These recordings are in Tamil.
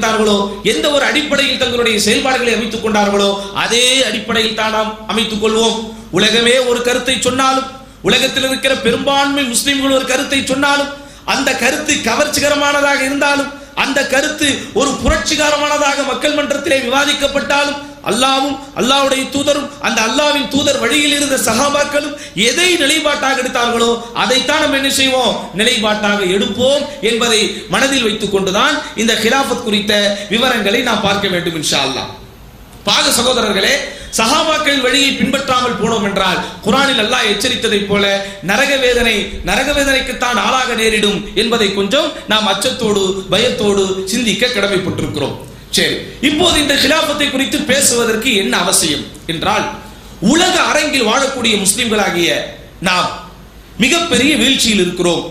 கடைபிடித்தார்களோ, எந்த ஒரு அடிப்படையில் தங்களுடைய செயல்பாடுகளை அமைத்துக் கொண்டார்களோ அதே அடிப்படையில் தான் நாம் அமைத்துக் கொள்வோம். உலகமே ஒரு கருத்தை சொன்னாலும், உலகத்தில் இருக்கிற பெரும்பான்மை முஸ்லிம்கள் ஒரு கருத்தை சொன்னாலும், அந்த கருத்து கவர்ச்சிகரமானதாக இருந்தாலும், அந்த கருத்து ஒரு புரட்சிகரமானதாக மக்கள் மன்றத்திலே விவாதிக்கப்பட்டாலும், அல்லாவும் அல்லாஹ்வுடைய தூதரும் அந்த அல்லாஹ்வின் தூதர் வழியில் இருந்த சஹாபாக்களும் எதை நிலைப்பாட்டாக எடுத்தார்களோ அதைத்தான் நம்ம என்ன செய்வோம், நிலைப்பாட்டாக எடுப்போம் என்பதை மனதில் வைத்துக் கொண்டுதான் இந்த கிலாஃபத் குறித்த விவரங்களை நாம் பார்க்க வேண்டும் இன்ஷா அல்லாஹ். பாக சகோதரர்களே, சஹாபாக்களின் வழியை பின்பற்றாமல் போனோம் என்றால் குர்ஆனில் அல்லாஹ் எச்சரித்ததைப் போல நரக வேதனைக்குத்தான் ஆளாக நேரிடும் என்பதை கொஞ்சம் நாம் அச்சத்தோடு பயத்தோடு சிந்திக்க கடமைப்பட்டிருக்கிறோம். சரி, இப்போது இந்த கிலாஃபத்தை குறித்து பேசுவதற்கு என்ன அவசியம் என்றால், உலக அரங்கில் வாழக்கூடிய முஸ்லிம்களாகிய நாம் மிகப்பெரிய வீழ்ச்சியில் இருக்கிறோம்,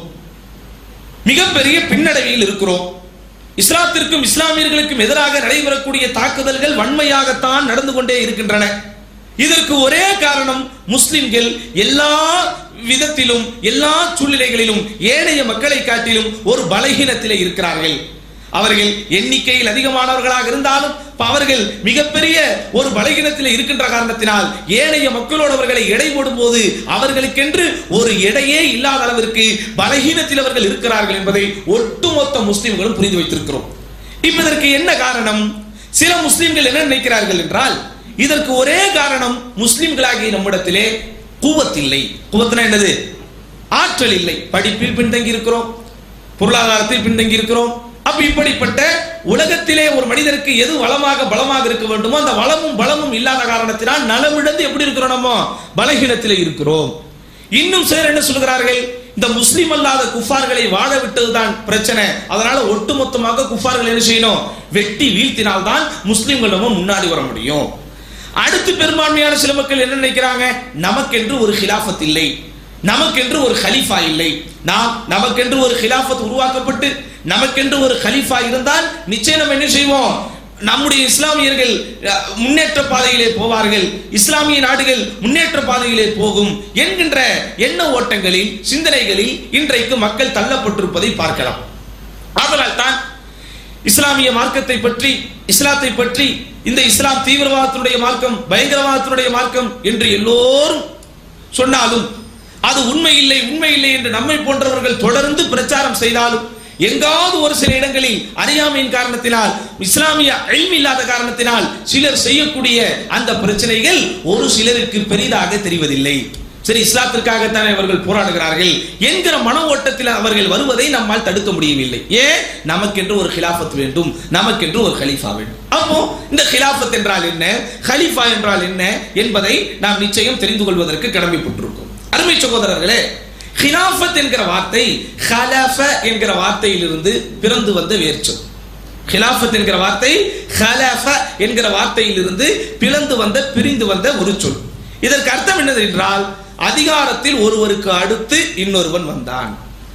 மிகப்பெரிய பின்னடைவில் இருக்கிறோம். இஸ்லாத்திற்கும் இஸ்லாமியர்களுக்கும் எதிராக நடைபெறக்கூடிய தாக்குதல்கள் வன்மையாகத்தான் நடந்து கொண்டே இருக்கின்றன. இதற்கு ஒரே காரணம், முஸ்லிம்கள் எல்லா விதத்திலும் எல்லா சூழ்நிலைகளிலும் ஏனைய மக்களை காட்டிலும் ஒரு பலகீனத்திலே இருக்கிறார்கள். அவர்கள் எண்ணிக்கையில் அதிகமானவர்களாக இருந்தாலும் அவர்கள் மிகப்பெரிய ஒரு பலகீனத்தில் இருக்கின்ற காரணத்தினால் ஏனைய மக்களோடு அவர்களை எடை போடும் போது அவர்களுக்கென்று ஒரு எடையே இல்லாத அளவிற்கு பலகீனத்தில் அவர்கள் இருக்கிறார்கள் என்பதை ஒட்டுமொத்த முஸ்லிம்களும் புரிந்து வைத்திருக்கிறோம். இதற்கு என்ன காரணம்? சில முஸ்லிம்கள் என்ன நினைக்கிறார்கள் என்றால், இதற்கு ஒரே காரணம், முஸ்லிம்களாகிய நம்மிடத்திலே குவத் இல்லை. குவத்னா என்னது? ஆற்றல் இல்லை. படிப்பில் பின்தங்கி இருக்கிறோம், பொருளாதாரத்தில் பின்தங்கி இருக்கிறோம். அப்ப இப்படிப்பட்ட உலகத்திலே ஒரு மனிதருக்கு எது பலமாக இருக்க வேண்டுமோ அந்த வளமும் பலமும் இல்லாத காரணத்தினால் நலமிழந்து எப்படி இருக்கிறோம், நம்ம பலகீனத்திலே இருக்கிறோம். இன்னும் சிலர் என்ன சொல்கிறார்கள், இந்த முஸ்லிம் அல்லாத குஃபார்களை வாழ விட்டதுதான் பிரச்சனை, அதனால ஒட்டுமொத்தமாக குஃபார்கள் என்ன செய்யணும், வெட்டி வீழ்த்தினால்தான் முஸ்லிம்கள் நம்ம முன்னாடி வர முடியும். அடுத்து பெரும்பான்மையான சில மக்கள் என்ன நினைக்கிறாங்க, நமக்கென்று ஒரு கிலாஃபத் இல்லை, நமக்கென்று ஒரு கலீஃபா இல்லை. நமக்கென்று ஒரு கிலாஃபத் உருவாக்கப்பட்டு நமக்கென்று ஒரு கலீஃபா இருந்தால் நிச்சயம் நம்ம என்ன செய்வோம், நம்முடைய இஸ்லாமியர்கள் முன்னேற்ற பாதையிலே போவார்கள், இஸ்லாமிய நாடுகள் முன்னேற்ற பாதையிலே போகும் என்கின்ற எண்ண ஓட்டங்களில் சிந்தனைகளில் இன்றைக்கு மக்கள் தள்ளப்பட்டிருப்பதை பார்க்கலாம். அதனால் தான் இஸ்லாமிய மார்க்கத்தை பற்றி, இஸ்லாத்தை பற்றி, இந்த இஸ்லாம் தீவிரவாதத்தினுடைய மார்க்கம், பயங்கரவாதத்தினுடைய மார்க்கம் என்று எல்லோரும் சொன்னாலும் அது உண்மை இல்லை என்று நம்மை போன்றவர்கள் தொடர்ந்து பிரச்சாரம் செய்தாலும் எங்காவது ஒரு சில இடங்களில் அறியாமையின் காரணத்தினால், இஸ்லாமிய இல்ம் இல்லாத காரணத்தினால் சிலர் செய்யக்கூடிய அந்த பிரச்சனைகள் ஒரு சிலருக்கு பெரிதாக தெரிவதில்லை. சரி, இஸ்லாத்திற்காகத்தான் அவர்கள் போராடுகிறார்கள் என்கிற மன ஓட்டத்தில் அவர்கள் வருவதை நம்மால் தடுக்க முடியவில்லை. ஏன்? நமக்கென்று ஒரு கிலாஃபத் வேண்டும், நமக்கென்று ஒரு கலீஃபா வேண்டும். அப்போ இந்த கிலாஃபத் என்றால் என்ன, கலீஃபா என்றால் என்ன என்பதை நாம் நிச்சயம் தெரிந்து கொள்வதற்கு கடமைப்பட்டிருக்கிறோம். அருமை சகோதரர்களே, கிலாஃபத் என்கிற வார்த்தை ஹலஃப என்கிற வார்த்தையிலிருந்து பிறந்து வந்த வேர்ச்சொல். கிலாஃபத் என்கிற வார்த்தை ஹலஃப என்கிற வார்த்தையிலிருந்து பிரிந்து வந்த ஒரு சொல். இதற்கு அர்த்தம் என்னது என்றால், அதிகாரத்தில் ஒருவருக்கு அடுத்து இன்னொருவன் வந்தான்.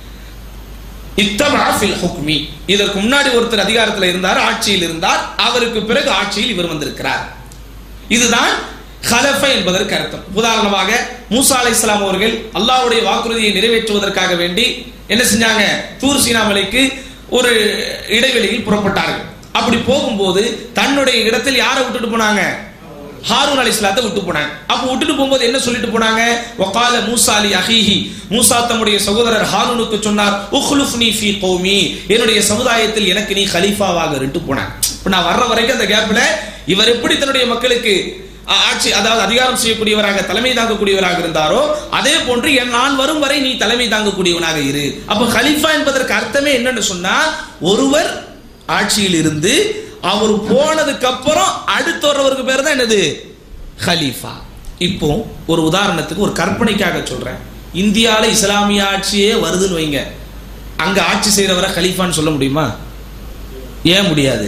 இத்தபா ஃபில் ஹுக்மி, இதற்கு முன்னாடி ஒருத்தர் அதிகாரத்தில் இருந்தார், ஆட்சியில் இருந்தார், அவருக்கு பிறகு ஆட்சியில் இவர் வந்திருக்கிறார். இதுதான் ஹலஃப என்பதற்கு அர்த்தம். உதாரணமாக மூசா அலைஹிஸ்ஸலாம் அவர்கள் அல்லாஹ்வுடைய வாக்குறுதியை நிறைவேற்றுவதற்காக வேண்டி என்ன செஞ்சாங்க, தூர் சீனா மலைக்கு ஒரு இடைவெளியில் புறப்பட்டார்கள். அப்படி போகும்போது தன்னுடைய இடத்தில் யாரை விட்டுட்டு போனாங்க, ஹாரூன் அலைஹிஸ்ஸலாத்தை விட்டு போனாங்க. அப்ப விட்டுட்டு போகும்போது என்ன சொல்லிட்டு போனாங்க, வகால மூசா லி அஹீஹி, மூசா தம்முடைய சகோதரர் ஹாரூனுக்கு சொன்னார், உக்லுஃப்னி ஃபீ கௌமி, என்னுடைய சமுதாயத்தில் எனக்கு நீ கலீஃபாவாக இருந்து போனாங்க. இப்ப நான் வர்ற வரைக்கும் அந்த கேப்ல இவர் எப்படி தன்னுடைய மக்களுக்கு ஆட்சி, அதாவது அதிகாரம் செய்யக்கூடியவராக, தலைமை தாங்கக்கூடியவராக இருந்தாரோ அதே போன்று நான் வரும் வரை நீ தலைமை தாங்கக்கூடியவனாக இரு. அப்ப கலீஃபா என்பதற்கு அர்த்தமே என்னன்னு சொன்னா, ஒருவர் ஆட்சியில் இருந்து அவர் போனதுக்கு அப்புறம் அடுத்து வரவருக்கு பேர் தான் என்னது, கலீஃபா. இப்போ ஒரு உதாரணத்துக்கு, ஒரு கற்பனைக்காக சொல்றேன், இந்தியாவில் இஸ்லாமிய ஆட்சியே வருதுன்னு வைங்க, அங்க ஆட்சி செய்யறவரை கலீஃபான்னு சொல்ல முடியுமா? ஏன் முடியாது?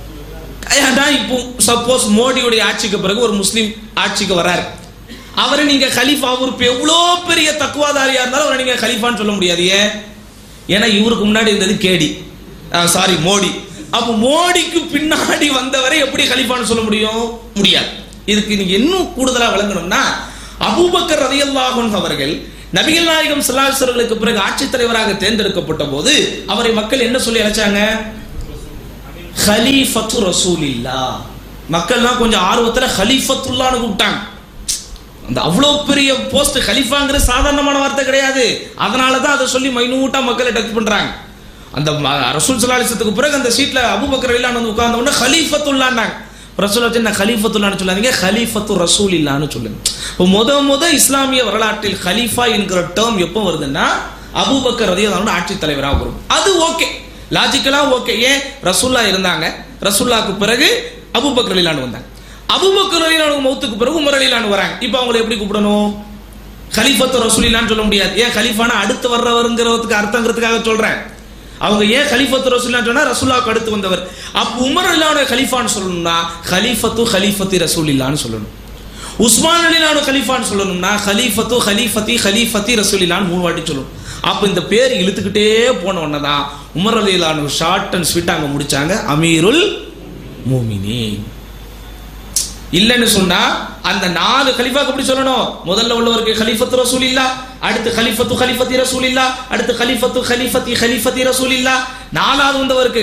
இப்போ சப்போஸ் மோடியுடைய ஆட்சிக்கு பிறகு ஒரு முஸ்லிம் ஆட்சிக்கு வர்றாரு, அவரை நீங்க கலீஃபா, அவருக்கு எவ்வளோ பெரிய தக்குவாதாரியா இருந்தாலும் அவரை நீங்க கலீஃபான்னு சொல்ல முடியாது. ஏன்னா இவருக்கு முன்னாடி இருந்தது மோடி. அப்ப மோடிக்கு பின்னாடி வந்தவரை எப்படி கலீஃபான்னு சொல்ல முடியாது. இதுக்கு நீங்க இன்னும் கூடுதலா விளங்கணும்னா, அபூபக்கர் ரலியல்லாஹு அன்ஹு அவர்கள் நபிகள் நாயகம் ஸல்லல்லாஹு அலைஹி வஸல்லம் பிறகு ஆட்சி தலைவராக தேர்ந்தெடுக்கப்பட்ட போது அவரை மக்கள் என்ன சொல்லி அழைச்சாங்க? ஹலீஃபத்து ரசூலில்லாஹ். மக்கள்லாம் கொஞ்சம் ஆர்வத்துல ஹலீஃபத்துல்லாஹ்னு கூப்பிட்டாங்க. அந்த அவ்வளவு பெரிய போஸ்ட் ஹலீஃபாங்கிற சாதாரணமான வார்த்தை கிடையாது. அதனாலதான் அதை சொல்லி மைனூட்டா மக்களை டச் பண்றாங்க. அந்த ரசூல் ஸல்லல்லாஹு அலைஹி வஸல்லத்துக்கு பிறகு அந்த சீட்ல அபூபக்கர் ரலியல்லாஹு அன்ஹு வந்து உட்கார்ந்த உடனே ஹலீஃபத்துல்லாஹ்னாங்க. ரசூல் என்ன ஹலீஃபத்துல்லாஹ்னு சொல்லாதீங்க, ஹலீஃபத்து ரசூலில்லாஹ்னு சொல்லுங்க. இப்போ முத இஸ்லாமிய வரலாற்றில் ஹலீஃபா என்கிற டேர்ம் எப்போ வருதுன்னா அபூபக்கர் ரலியல்லாஹு அன்ஹு ஆட்சி தலைவராக வரும். அது ஓகே, லாஜிக்கலா ஓகே. ஏன் ரசூல்லா இருந்தாங்க, ரசூல்லாக்கு பிறகு அபூபக்கர் ரலியல்லாஹு அன்ஹு வந்தாங்க. அபூபக்கர் ரலியல்லாஹு அன்ஹு மௌத்துக்கு பிறகு உமர் ரலியல்லாஹு அன்ஹு வராங்க. இப்போ அவங்களை எப்படி கூப்பிடணும்? ஹலீஃபத்து ரசூலில்லாஹ்னு சொல்ல முடியாது. ஏன் ஹலீஃபானா அடுத்து வர்றவருங்கிறதுக்கு அர்த்தங்கிறதுக்காக சொல்றேன். அவங்க ஏன் ஹலீஃபத்து ரசூலுல்லாஹ் சொன்னா ரசூலுல்லாஹ்க்கு அடுத்து வந்தவர். அப்ப உமர் ரலியல்லாஹு அன்ஹு ஹலீஃபான்னு சொல்லணும்னா ஹலீஃபத்தி ரசூலில்லாஹ்னு சொல்லணும். உஸ்மான் ரலியல்லாஹு அன்ஹு ஹலீஃபான்னு சொல்லணும்னா ஹலீஃபத்தி ரசூலில்லாஹ்னு 3 வாட்டி சொல்லணும். அப்ப இந்த பேர் இழுத்துக்கிட்டே போன உடனே தான் உமர் ரலியல்லாஹு அன்ஹு ஷார்ட் அண்ட் ஸ்வீட் அங்க முடிச்சாங்க, அமீருல் முஃமினீன். இல்லன்னு சொன்னா அந்த 4 கலீஃபாக்கு எப்படி சொல்லணும்? முதல்ல உள்ளவருக்கு ஹலீஃபத்து ரசூலில்லாஹ், அடுத்து ஹலீஃபத்தி ரசூலில்லாஹ், அடுத்து ஹலீஃபத்தி ரசூலில்லாஹ், 4வது வந்தவருக்கு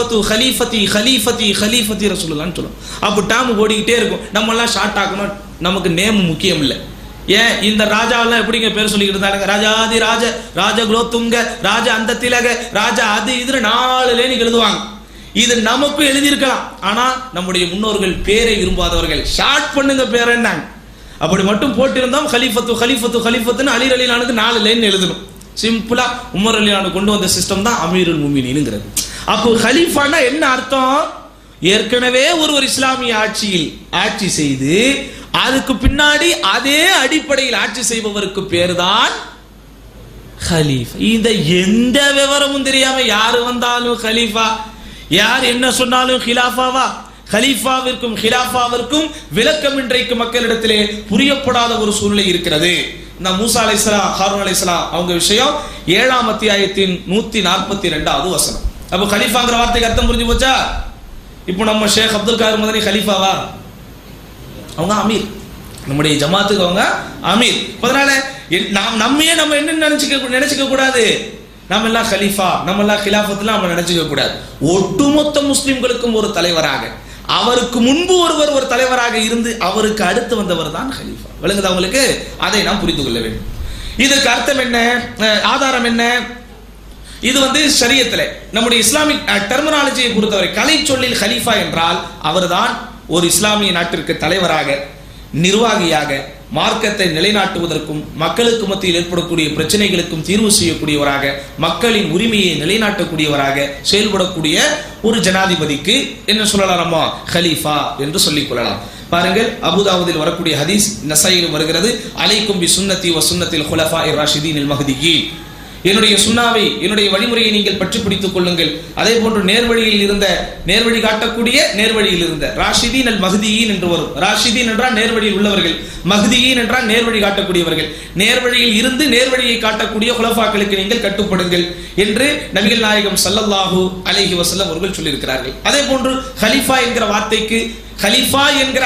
ஹலீஃபத்தி ரசூலுல்லாஹ்னு சொல்லணும். அப்ப டாம் ஓடிக்கிட்டே இருக்கும். நம்ம எல்லாம் ஷார்ட் ஆக்கணும், நமக்கு நேம் முக்கியம் இல்லை. ஏன் இந்த ராஜாவெல்லாம் எப்படிங்க பேர் சொல்லிக்கிட்டு இருந்தாங்க? ராஜாதி ராஜ, ராஜ குலோத்துங்க, ராஜ அந்த திலக, ராஜா அது இதுன்னு 4 லேனி எழுதுவாங்க. இது நமக்கும் எழுதியிருக்கலாம். ஆனா நம்முடைய முன்னோர்கள் பேரை விரும்பாதவர்கள் ஷார்ட் பண்ணுங்க பேர் என்னங்க. அப்படி மட்டும் போட்டிருந்தோம் ஹலீஃபத்துன்னு அலி ரலியல்லாஹு அன்ஹுக்கு 4 லைன் எழுதணும். சிம்பிளா உமர் ரலியல்லாஹு அன்ஹு கொண்டு வந்த சிஸ்டம் தான் அமீருல் முஃமினீன்ங்கிறது. அப்போ ஹலீஃபானா என்ன அர்த்தம்? ஏற்கனவே ஒருவர் இஸ்லாமிய ஆட்சியில் ஆட்சி செய்து அதுக்கு பின்னாடி அதே அடிப்படையில் ஆட்சி செய்பவருக்கு பேர் தான் ஹலீஃபா. இந்த எந்த விவரமும் தெரியாம யாரு வந்தாலும் ஹலீஃபா, யார் என்ன சொன்னாலும் ஹிலாஃபாவா? ஹலீஃபாவிற்கும் ஹிலாஃபாவிற்கும் விளக்கம் இன்றைக்கு மக்களிடத்திலே புரியப்படாத ஒரு சூழ்நிலை இருக்கிறது. இந்த மூசா அலைஹிஸ்ஸலாம், ஹாரூன் அலைஹிஸ்ஸலாம் அவங்க விஷயம் 7ஆம் அத்தியாயத்தின் 142வது வசனம். அப்ப ஹலீஃபாங்கிற வார்த்தைக்கு அர்த்தம் புரிஞ்சு போச்சா? இப்போ நம்ம ஷேக் அப்துல் காதர் மதனி ஹலீஃபாவா? அவங்க அமீர். நம்முடைய ஜமாத்துக்கு அவங்க அமீர். அதனால நம்ம என்ன நினைச்சுக்க கூடாது, நம்ம எல்லாம் கலீஃபா, நம்ம எல்லாம் கிலாஃபத்லாம் நம்ம நினைச்சுக்க கூடாது. ஒட்டுமொத்த முஸ்லிம்களுக்கும் ஒரு தலைவராக, அவருக்கு முன்பு ஒருவர் ஒரு தலைவராக இருந்து அவருக்கு அடுத்து வந்தவர் தான் கலீஃபா. விளங்குது அவங்களுக்கு? அதை நாம் புரிந்து கொள்ள வேண்டும். இதுக்கு அர்த்தம் என்ன, ஆதாரம் என்ன? இது ஷரியத்துல நம்முடைய இஸ்லாமிக் டெர்மினாலஜியை பொறுத்தவரை கலை சொல்லில் கலீஃபா என்றால் அவர்தான் ஒரு இஸ்லாமிய நாட்டிற்கு தலைவராக, நிர்வாகியாக, மார்க்கத்தை நிலைநாட்டுவதற்கும் மக்களுக்கு மத்தியில் ஏற்படக்கூடிய பிரச்சனைகளுக்கும் தீர்வு செய்யக்கூடியவராக, மக்களின் உரிமையை நிலைநாட்டக்கூடியவராக செயல்படக்கூடிய ஒரு ஜனாதிபதிக்கு என்ன சொல்லலாம்? நம்ம கலீஃபா என்று சொல்லிக் கொள்ளலாம். பாருங்கள், அபூதாவுதில் வரக்கூடிய ஹதீஸ், நஸாயிலும் வருகிறது, அலைக்கும் பி சுன்னதி வ சுன்னத்தில் குலஃபாஇர் ராஷிதீனில் மஹ்தியீன். என்னுடைய சுன்னாவை, என்னுடைய வழிமுறையை நீங்கள் பற்றி பிடித்துக் கொள்ளுங்கள். அதே போன்று நேர்வழி காட்டக்கூடிய நேர்வழியில் இருந்த ராஷிதீன் அல் மஹ்தியீன் என்று வரும். ராஷிதீன் என்றால் நேர்வழியில் உள்ளவர்கள், மஹ்தியீன் என்றால் நேர்வழி காட்டக்கூடியவர்கள். நேர்வழியில் இருந்து நேர்வழியை காட்டக்கூடிய குலஃபாக்களுக்கு நீங்கள் கட்டுப்படுங்கள் என்று நபிகள் நாயகம் ஸல்லல்லாஹு அலைஹி வஸல்லம் அவர்கள் சொல்லியிருக்கிறார்கள். அதே போன்று கலீஃபா என்கிற வார்த்தைக்கு கலீஃபா என்கிற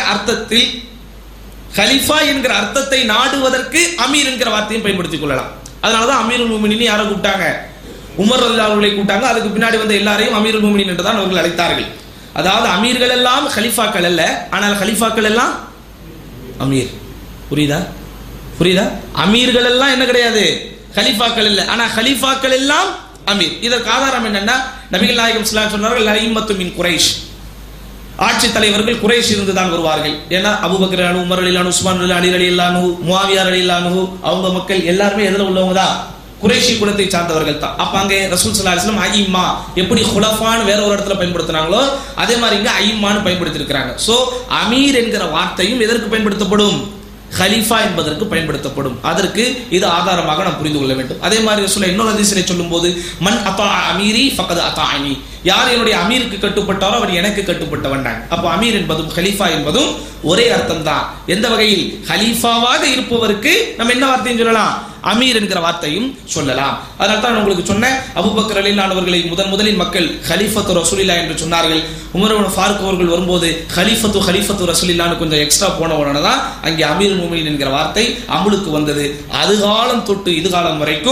அர்த்தத்தை நாடுவதற்கு அமீர் என்கிற வார்த்தையும் பயன்படுத்திக் கொள்ளலாம். அதனாலதான் அமீருல் முஃமினீன் யாரை கூப்பிட்டாங்க? உமர் ரலியல்லாஹு அன்ஹு கூப்பிட்டாங்க. அதுக்கு பின்னாடி வந்த எல்லாரையும் அமீருல் முஃமினீன் என்று தான் அவர்கள் அழைத்தார்கள். அதாவது அமீர்கள் எல்லாம் கலீஃபாக்கள் அல்ல, ஆனால் கலீஃபாக்கள் எல்லாம் அமீர். புரியுதா? அமீர்கள் எல்லாம் என்ன கிடையாது, கலீஃபாக்கள் இல்ல, ஆனா கலீஃபாக்கள் எல்லாம் அமீர். இதற்கு ஆதாரம் என்னன்னா, நபிகள் நாயகம் ஸல்லல்லாஹு அலைஹி வஸல்லம் சொன்னார்கள், அஇம்மத்து மின் குரைஷ், ஆட்சி தலைவர்கள் குறைஷ் இருந்து தான் வருவார்கள். ஏன்னா அபூபக்கர் ரலியல்லாஹு அன்ஹு, உமர் ரலியல்லாஹு அன்ஹு, உஸ்மான் ரலியல்லாஹு அலி ரலியல்லாஹு அன்ஹு, முஆவியா ரலியல்லாஹு அன்ஹு, அவங்க மக்கள் எல்லாருமே எதுல உள்ளவங்க தான்? குறைஷி குலத்தை சார்ந்தவர்கள் தான். அப்ப அங்கே ரசூல் ஸல்லல்லாஹு அலைஹி வஸல்லம் அயிம்மா எப்படி குலஃபான்னு வேற ஒரு இடத்துல பயன்படுத்தினாங்களோ அதே மாதிரி இங்க அயிம்மான்னு பயன்படுத்தி இருக்காங்க. சோ அமீர் என்கிற வார்த்தையும் எதற்கு பயன்படுத்தப்படும்? கலீஃபா என்பதற்கு பயன்படுத்தப்படும். அதற்கு இது ஆதாரமாக நாம் புரிந்து கொள்ள வேண்டும். அதே மாதிரி ரசூலுல்லாஹ் இன்னொரு ஹதீஸிலே சொல்லும்போது, மன் அத்தா அமீரி ஃபக்கத் அத்தாஅனி, யார் என்னுடைய அமீருக்கு கட்டுப்பட்டாரோ அவர் எனக்கு கட்டுப்பட்டவன். அப்போ அமீர் என்பதும் கலீஃபா என்பதும் ஒரே அர்த்தம் தான். எந்த வகையில்? கலீஃபாவாக இருப்பவருக்கு நம்ம என்ன வார்த்தையும் சொல்லலாம்? அமீர் என்கிற வார்த்தையும் சொல்லலாம். அதனால தான் உங்களுக்கு சொன்ன அபூபக்கர் ரலியல்லாஹு அவர்களை முதலில் மக்கள் கலீஃபத்து ரசூலில்லாஹ் என்று சொன்னார்கள். உமர் இப்னு ஃபாரூக் அவர்கள் வரும்போது கலீஃபத்து ரசூலில்லாஹ்னு கொஞ்சம் எக்ஸ்ட்ரா போன உடனே தான் அங்கே அமீருல் முஃமினீன் என்கிற வார்த்தை அமலுக்கு வந்தது. அது காலம் தொட்டு இது காலம் வரைக்கும்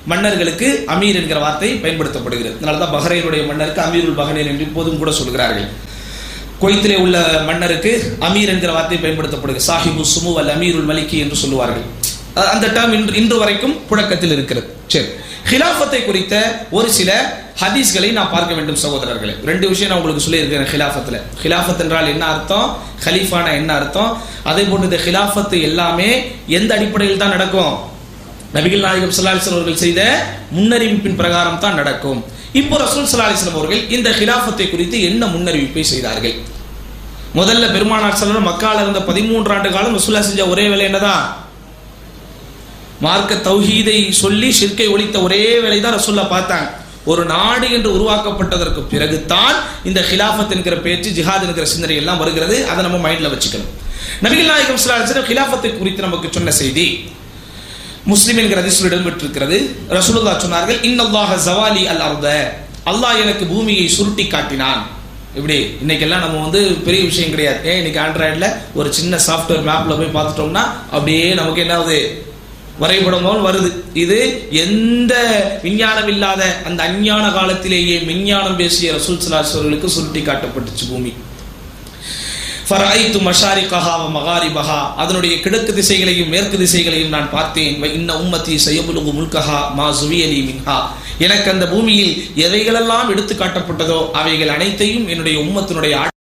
மன்னர்களுக்கு அமீர் என்கிற வார்த்தை பயன்படுத்தப்படுகிறது. அதனாலதான் பஹ்ரைனுடைய மன்னருக்கு அமீருல் பஹ்ரைன் என்று இப்போதும் கூட சொல்கிறார்கள். குவைத்திலே உள்ள மன்னருக்கு அமீர் என்கிற வார்த்தை பயன்படுத்தப்படுகிறது. சாஹிபு சுமு அல் அமீருல் மலிக்கி என்று சொல்லுவார்கள். அந்த டேர்ம் இன்று வரைக்கும் புழக்கத்தில் இருக்கிறது. சரி, ஹிலாஃபத்தை குறித்த ஒரு சில ஹதீஸ்களை நான் பார்க்க வேண்டும் சகோதரர்களே. ரெண்டு விஷயம் நான் உங்களுக்கு சொல்லியிருக்கிறேன். ஹிலாஃபத்தில், ஹிலாஃபத் என்றால் என்ன அர்த்தம், ஹலீஃபானா என்ன அர்த்தம், அதே போன்று இந்த ஹிலாஃபத்து எல்லாமே எந்த அடிப்படையில் தான் நடக்கும், நபிகள் நாயகம் ஸல்லல்லாஹு அலைஹி வஸல்லம் அவர்கள் செய்த முன்னறிவிப்பின் பிரகாரம் தான் நடக்கும். இப்போ ரசூல் ஸல்லல்லாஹு அலைஹி வஸல்லம் அவர்கள் இந்த ஹிலாஃபத்தை குறித்து என்ன முன்னறிவிப்பை செய்தார்கள்? முதல்ல பெருமானார் ஸல்லல்லாஹு மக்கால இருந்த 13 ஆண்டு காலம் ரசூலுல்லாஹ் செஞ்ச ஒரே வேலை என்னதான், மார்க்க தௌஹீதை சொல்லி ஷிர்கை ஒழித்த ஒரே வேலை தான் ரசூலுல்லாஹ் பார்த்தாங்க. ஒரு நாடு என்று உருவாக்கப்பட்டதற்கு பிறகுதான் இந்த ஹிலாஃபத் என்கிற பேச்சு, ஜிஹாத் என்கிற சிந்தனை எல்லாம் வருகிறது. அதை நம்ம மைண்ட்ல வச்சுக்கணும். நபிகள் நாயகம் ஸல்லல்லாஹு அலைஹி வஸல்லம் ஹிலாஃபத்தை குறித்து நமக்கு சொன்ன செய்தி முஸ்லிம் என்கிற ஹதீஸில் இடம்பெற்றிருக்கிறது. ரசூலுல்லாஹ் சொன்னார்கள், இன்னல்லாஹ ஸவாலி அல் அர்த, அல்லாஹ் எனக்கு பூமியை சுருட்டி காட்டினான். இப்படி இன்னைக்கெல்லாம் நம்ம பெரிய விஷயம் கிடையாது. இன்னைக்கு ஆண்ட்ராய்டில் ஒரு சின்ன சாஃப்ட்வேர் மேப்ல போய் பார்த்துட்டோம்னா அப்படியே நமக்கு என்ன ஆகுது, வரைபடமும் வருது. இது எந்த விஞ்ஞானம் இல்லாத அந்த அஞ்ஞான காலத்திலேயே விஞ்ஞானம் பேசிய ரசூல் ஸல்லல்லாஹு அலைஹி வஸல்லம் சுருட்டி காட்டப்பட்டுச்சு பூமி. ஃபரைது மஷாரிகஹா வ மகாரிபஹா, அதனுடைய கிழக்கு திசைகளையும் மேற்கு திசைகளையும் நான் பார்த்தேன். வ இன்ன உம்மத்தி சயபுலுகு முல்கஹா மா ஸுவியலி மின்ஹா, எனக்கு அந்த பூமியில் எவைகளெல்லாம் எடுத்து காட்டப்பட்டதோ அவைகள் அனைத்தையும் என்னுடைய உம்மத்தினுடைய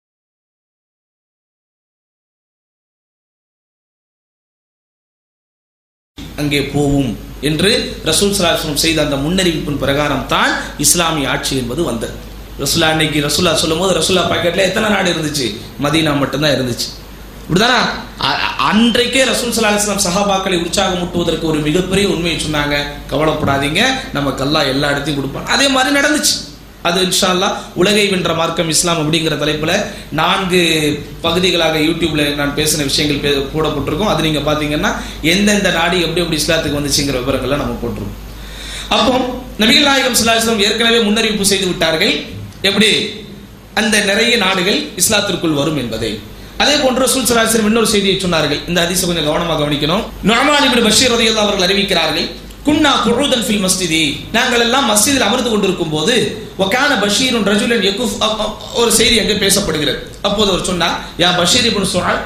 அங்கே போவும் என்று ரசூல் ஸல்லல்லாஹு அலைஹி வஸல்லம் செய்த அந்த முன்னறிவிப்பின் பிரகாரம் தான் இஸ்லாமிய ஆட்சி என்பது வந்தது. ரசூலுல்லாஹ் அன்னைக்கு ரசூலுல்லாஹ் சொல்லும்போது ரசூலுல்லாஹ் பாக்கெட்ல எத்தனை நாடு இருந்துச்சு, மதீனா மட்டும்தான் இருந்துச்சு. இப்படிதானா? அன்றைக்கே ரசூல் ஸல்லல்லாஹு அலைஹி வஸல்லம் சஹாபாக்களை உற்சாகமூட்டுவதற்கு ஒரு மிகப்பெரிய உண்மையை சொன்னாங்க, கவலைப்படாதீங்க, நமக்கு அல்லாஹ் எல்லா இடத்தையும் கொடுப்பான். அதே மாதிரி நடந்துச்சு. அது இன்ஷா அல்லாஹ் உலகை வென்ற மார்க்கம் இஸ்லாம் அப்படிங்கிற தலைப்புல 4 பகுதிகளாக யூடியூப்ல நான் பேசின விஷயங்கள் போடப்பட்டிருக்கும். அது நீங்க பாத்தீங்கன்னா எந்தெந்த நாடு எப்படி எப்படி இஸ்லாத்துக்கு வந்துச்சுங்கிற விவரங்கள்லாம் நம்ம போட்டிருக்கோம். அப்போ நபிகள் நாயகம் ஸல்லல்லாஹு அலைஹி வஸல்லம் ஏற்கனவே முன்னறிவிப்பு செய்து விட்டார்கள், எப்படி அந்த நிறைய நாடுகள் இஸ்லாத்திற்குள் வரும் என்பதை. அதே போன்று ரசூல் ஸல்லல்லாஹு அலைஹி வஸல்லம் இன்னொரு செய்தியை சொன்னார்கள். இந்த ஹதீஸை கொஞ்சம் கவனமாக கவனிக்கணும். நுஅமான் இப்னு பஷீர் ரலியல்லாஹு அவர்கள் அறிவிக்கிறார்கள், குன்னா குஊதன் ஃபில் மஸ்ஜிதி, நாங்கள் எல்லாம் மஸ்ஜிதில் அமர்ந்து கொண்டிருக்கும் போது வகான பஷீருன் ரஜுலன் யகுஃப், ஒரு செய்தி அங்கே பேசப்படுகிறது. அப்போது அவர் சொன்னார், யா பஷீர் இப்னு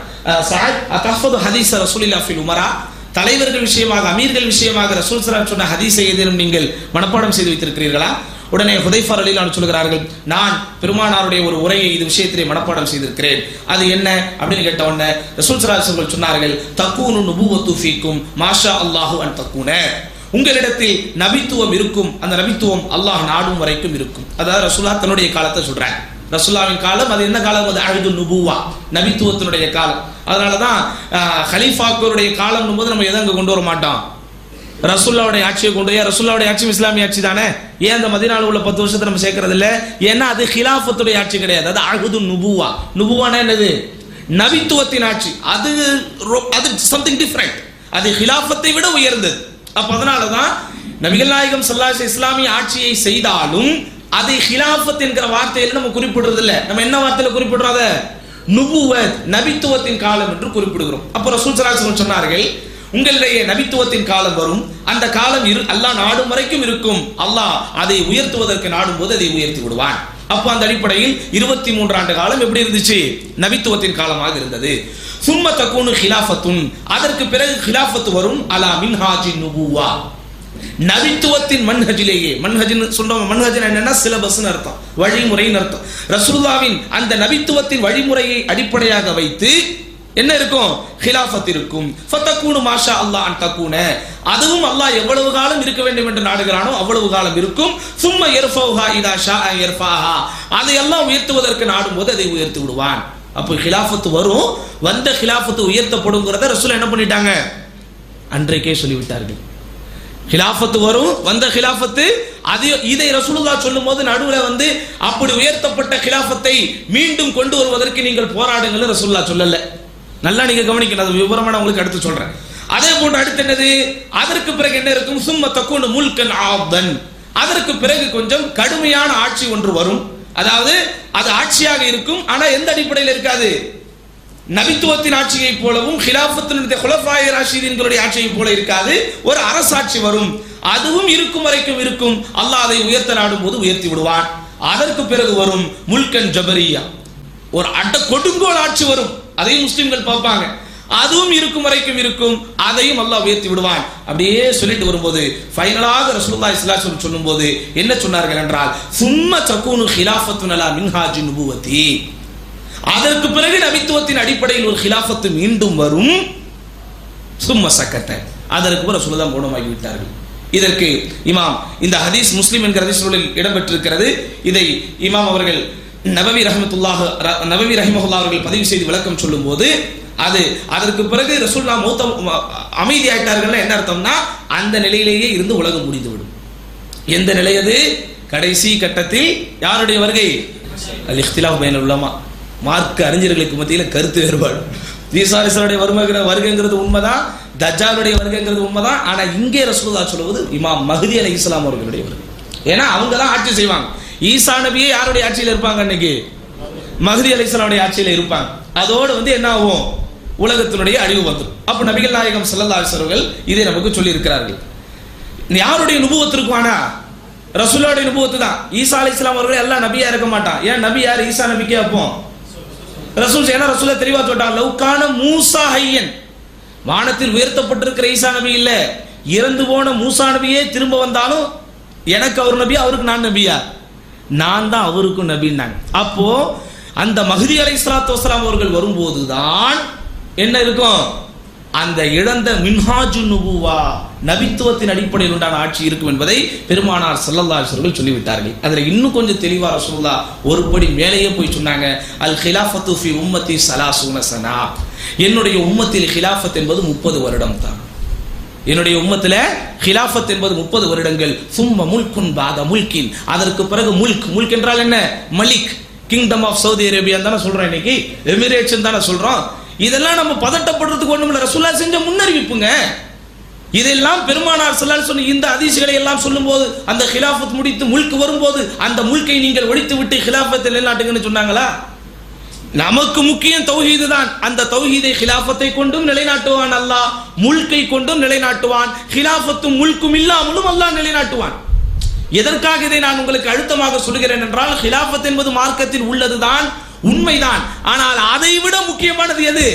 சஅத் அதஹஃபது ஹதீஸ ரசூலில்லாஹி ஃபில் உமரா, தலைவர்கள் விஷயமாக அமீர்கள் விஷயமாக ரசூல் ஸல்லல்லாஹு அலைஹி வஸல்லம் சொன்ன ஹதீஸை ஏதேனும் நீங்கள் மனப்பாடம் செய்து வைத்திருக்கிறீர்களா? உடனே ஹுதைஃபா ரலியல்லாஹு அன்ஹு சொல்கிறார்கள், நான் பெருமானாருடைய ஒரு உரையை இது விஷயத்திலே மனப்பாடம் செய்திருக்கிறேன். அது என்ன அப்படின்னு கேட்ட உடனே ரசூல் ஸல்லல்லாஹு அலைஹி வஸல்லம் சொன்னார்கள், தகூனு நுபுவத்து ஃபீக்கும் மாஷா அல்லாஹு அன் தகூன, உங்களிடத்தில் நபித்துவம் இருக்கும், அந்த நபித்துவம் அல்லாஹ் நாடும் வரைக்கும் இருக்கும். அதாவது ரசூலுல்லாஹ் தன்னுடைய காலத்தை சொல்றாங்க. ரசூலுல்லாஹ்வின் காலம் அது என்ன காலம், அது அஹ்து நுபுவா, நபித்துவத்தினுடைய காலம். அதனாலதான் கலீஃபாக்களுடைய காலம் போது நம்ம எதை அங்க கொண்டு வர மாட்டோம், ரசூலுல்லாஹ்வுடைய ஆட்சியை கொண்டு. ரசூலுல்லாஹ்வுடைய ஆட்சி இஸ்லாமிய ஆட்சி தானே, ஏன் அந்த மதீனாவில் உள்ள 10 வருஷத்தை நம்ம சேர்க்கறது இல்ல? ஏன்னா அது ஹிலாஃபத்துடைய ஆட்சி கிடையாது, அது அஹ்து நுபுவா. நுபுவானா என்னது, நபித்துவத்தின் ஆட்சி. அது சம்திங் டிஃபரெண்ட், அது ஹிலாஃபத்தை விட உயர்ந்தது. அப்ப அதனாலதான் நபிகள் நாயகம் ஸல்லல்லாஹு அலைஹி வஸல்லம் இஸ்லாமிய ஆட்சியை செய்தாலும் அதை ஹிலாஃபத் என்கிற வார்த்தையில நம்ம குறிப்பிடுறது இல்ல. நம்ம என்ன வார்த்தையில குறிப்பிடுறோம், அதை நுபுவத், நபித்துவத்தின் காலம் என்று குறிப்பிடுகிறோம். அப்ப ரசூல் ஸல்லல்லாஹு அலைஹி வஸல்லம் சொன்னார்கள், உங்களுடைய நபித்துவத்தின் காலம் வரும், அந்த காலம் அல்லாஹ் நாடும் வரைக்கும் இருக்கும், அல்லாஹ் அதை உயர்த்துவதற்கு நாடும் போது அதை உயர்த்தி விடுவான். அப்ப அந்த அடிப்படையில் 23 ஆண்டு காலம் எப்படி இருந்துச்சு, நபித்துவத்தின் காலமாக இருந்தது. சும்ம தகூனு ஹிலாஃபத்துன், அதற்கு பிறகு ஹிலாஃபத் வரும், அலா மின்ஹாஜின் நுபுவா, நபித்துவத்தின் மன்ஹஜிலேயே. மன்ஹஜ்னு சொல்றோம், மன்ஹஜ்னா என்னன்னா சிலபஸ்னு அர்த்தம், வழிமுறைன்னு அர்த்தம். ரசூலுல்லாஹ்வின் அந்த நபித்துவத்தின் வழிமுறையை அடிப்படையாக வைத்து என்ன இருக்கும், ஹிலாஃபத் இருக்கும். ஃபதகூனு மாஷா அல்லாஹ் அன் தகூன, அதுவும் அல்லாஹ் எவ்வளவு காலம் இருக்க வேண்டும் என்று நாடுகிறானோ அவ்வளவு காலம் இருக்கும். சும்ம யர்ஃபௌஹா இதா ஷாஅ யர்ஃபாஹா, அதை எல்லாம் உயர்த்துவதற்கு நாடும் போது அதை உயர்த்தி விடுவான். அப்போ ஹிலாஃபத் வரும், வந்த ஹிலாஃபத் உயர்த்தப்படுங்கிறத ரசூல் என்ன பண்ணிட்டாங்க, அன்றைக்கே சொல்லிவிட்டார்கள். ஹிலாஃபத் வரும், வந்த ஹிலாஃபத்து அது. இதை ரசூலுல்லாஹ் சொல்லும் போது நடுவுல அப்படி உயர்த்தப்பட்ட ஹிலாஃபத்தை மீண்டும் கொண்டு வருவதற்கு நீங்கள் போராடுங்கள் ரசூலுல்லாஹ் சொல்லல. நல்லா நீங்க கவனிக்கணும், அது விவரமா நான் உங்களுக்கு அடுத்து சொல்றேன். அதே போன்று அடுத்து என்னது, அதற்கு பிறகு என்ன இருக்கும், சும்ம தகூனு முல்கன் ஆதன், அதற்கு பிறகு கொஞ்சம் கடுமையான ஆட்சி ஒன்று வரும். அதாவது அது ஆட்சியாக இருக்கும், ஆனா எந்த அடிப்படையில் இருக்காது, நபித்துவத்தின் ஆட்சியை போலவும் ஹிலாஃபத்தினுடைய குலஃபாய ராஷிதீன்களுடைய ஆட்சியை போல இருக்காது. ஒரு அரசாட்சி வரும். அதுவும் இருக்கும் வரைக்கும் இருக்கும். அல்லாஹ் அதை உயர்த்த நாடும் போது உயர்த்தி விடுவான். அதற்கு பிறகு வரும் முல்கன் ஜபரியா, ஒரு கொடுங்கோல் ஆட்சி வரும். அதையும் முஸ்லிம்கள் பார்ப்பாங்க. அதுவும் இருக்கும் வரைக்கும் இருக்கும், அதையும் அல்லாஹ் உயர்த்தி விடுவான். அப்படியே சொல்லிட்டு வரும்போது ஃபைனலாக ரசூலுல்லாஹி ஸல்லல்லாஹு அலைஹி வஸல்லம் சொல்லும்போது என்ன சொன்னார்கள் என்றால், சும்ம தகூனு ஹிலாஃபத்துன் அலா மின்ஹாஜி நுபுவத்தி, அதற்கு பிறகு நபித்துவத்தின் அடிப்படையில் ஒரு ஹிலாஃபத்து மீண்டும் வரும். சும்ம சக்கத்த, அதற்கு பிறகு ரசூலுல்லாஹ் மௌனமாகி விட்டார்கள். இதற்கு இமாம், இந்த ஹதீஸ் முஸ்லிம் என்கிற ஹதீஸ்களில் இடம்பெற்றிருக்கிறது. இதை இமாம் அவர்கள் நபவி ரஹிமஹுல்லாஹ் அவர்கள் பதிவு செய்து விளக்கம் சொல்லும் போது, அதற்கு பிறகு ரசூலுல்லாஹ் அமைதி ஆயிட்டார்கள் என்ன அர்த்தம்னா, அந்த நிலையிலேயே இருந்து உலகம் முடிந்துவிடும். எந்த நிலை அது? கடைசி கட்டத்தில் யாருடைய வருகை? அல் இஹ்திலாஃப் பைனல் உலமா, மார்க்க அறிஞர்களுக்கு மத்தியில் கருத்து வேறுபாடு. ஈசா அலைஹிஸ்ஸலாமுடைய வருகைங்கிறது உண்மைதான், தஜ்ஜாலுடைய வருகைங்கிறது உண்மைதான். ஆனா இங்கே ரசூலுல்லாஹ் சொல்வது இமாம் மஹ்தி அலைஹிஸ்ஸலாம் அவர்களுடைய வருகை. ஏன்னா அவங்க தான் ஆட்சி செய்வாங்க. ஈசா நபியே யாருடைய ஆட்சியில் இருப்பாங்க? அன்னைக்கு மஹ்தி அலைஹிஸ்ஸலாமுடைய ஆட்சியில் இருப்பாங்க. அதோடு என்ன ஆகும்? உலகத்தினுடைய அழிவு வந்துடும். அப்ப நபிகள் நாயகம் ஸல்லல்லாஹு அலைஹி வஸல்லம் இதை நமக்கு சொல்லி இருக்கிறார்கள். யாருடைய நுபுவத் இருக்குவானா? ரசூலுல்லாஹ்வுடைய நுபுவத் தான். ஈசா அலைஹிஸ்ஸலாம் அவர்கள் எல்லாம் நபியா இருக்க மாட்டான். ஏன் நபி யார்? ஈசா நபிக்கே அப்போ ரசூல், ஏன்னா ரசூலுல்லாஹ் தெளிவா சொல்லிட்டாங்க, லவ்கான மூசா ஹய்யன், வானத்தில் உயர்த்தப்பட்டிருக்கிற ஈசா நபி இல்ல, இறந்து போன மூசா நபியே திரும்ப வந்தாலும் எனக்கு அவர் நபியா, அவருக்கு நான் நபியா? நான் தான் அவருக்கும் நபின்னாங்க. அப்போ அந்த மஹ்தி அலைஹிஸ்ஸலாத்து வஸலாம் அவர்கள் வரும்போதுதான் என்ன இருக்கும்? அந்த இழந்த மின்ஹாஜு நுபுவா, நபித்துவத்தின் அடிப்படையில் உண்டான ஆட்சி இருக்கும் என்பதை பெருமானார் ஸல்லல்லாஹு அலைஹி வஸல்லம் சொல்லிவிட்டார்கள். அதில் இன்னும் கொஞ்சம் தெளிவா ரசூலுல்லாஹ் ஒரு படி மேலேயே போய் சொன்னாங்க, அல் ஹிலாஃபத்து ஃபி உம்மத்தி ஸலாஸூன ஸனா, என்னுடைய உம்மத்தில் ஹிலாஃபத் என்பது 30 வருடம் தான். என்னுடைய உம்மத்தில் ஹிலாஃபத் என்பது 30 வருடங்கள். சும்ம முல்குன் பாத முல்கின், அதற்கு பிறகு முல்க் என்றால் என்ன? Malik, kingdom of Saudi Arabia தானே சொல்றோம், இன்னைக்கு எமிரேட்ஸ் தானே சொல்றோம். இதெல்லாம் நம்ம பதட்டப்படுறதுக்கு ஒண்ணுமில்ல, ரசூலுல்லாஹ் செஞ்ச முன்னறிவிப்புங்க. இதெல்லாம் பெருமானார் ஸல்லல்லாஹு அலைஹி வஸல்லம் இந்த ஹதீஸ்களை எல்லாம் சொல்லும்போது, அந்த ஹிலாஃபத் முடித்து முல்க் வரும்போது அந்த முல்கை நீங்கள் ஒழித்து விட்டு ஹிலாஃபத்தை நிலைநாட்டுங்கன்னு சொன்னாங்களா? நமக்கு முக்கியம் தௌஹீது தான். அந்த தௌஹீதை ஹிலாஃபத்தை கொண்டும் நிலைநாட்டுவான் அல்லாஹ், முல்கை கொண்டும் நிலைநாட்டுவான், ஹிலாஃபத்தும் முல்கும் இல்லாமலும் அல்லாஹ் நிலைநாட்டுவான். எதற்காக இதை நான் உங்களுக்கு அழுத்தமாக சொல்கிறேன் என்றால், ஹிலாஃபத் என்பது மார்க்கத்தில் உள்ளதுதான், உண்மைதான். ஆனால் அதை விட முக்கியமானது எது?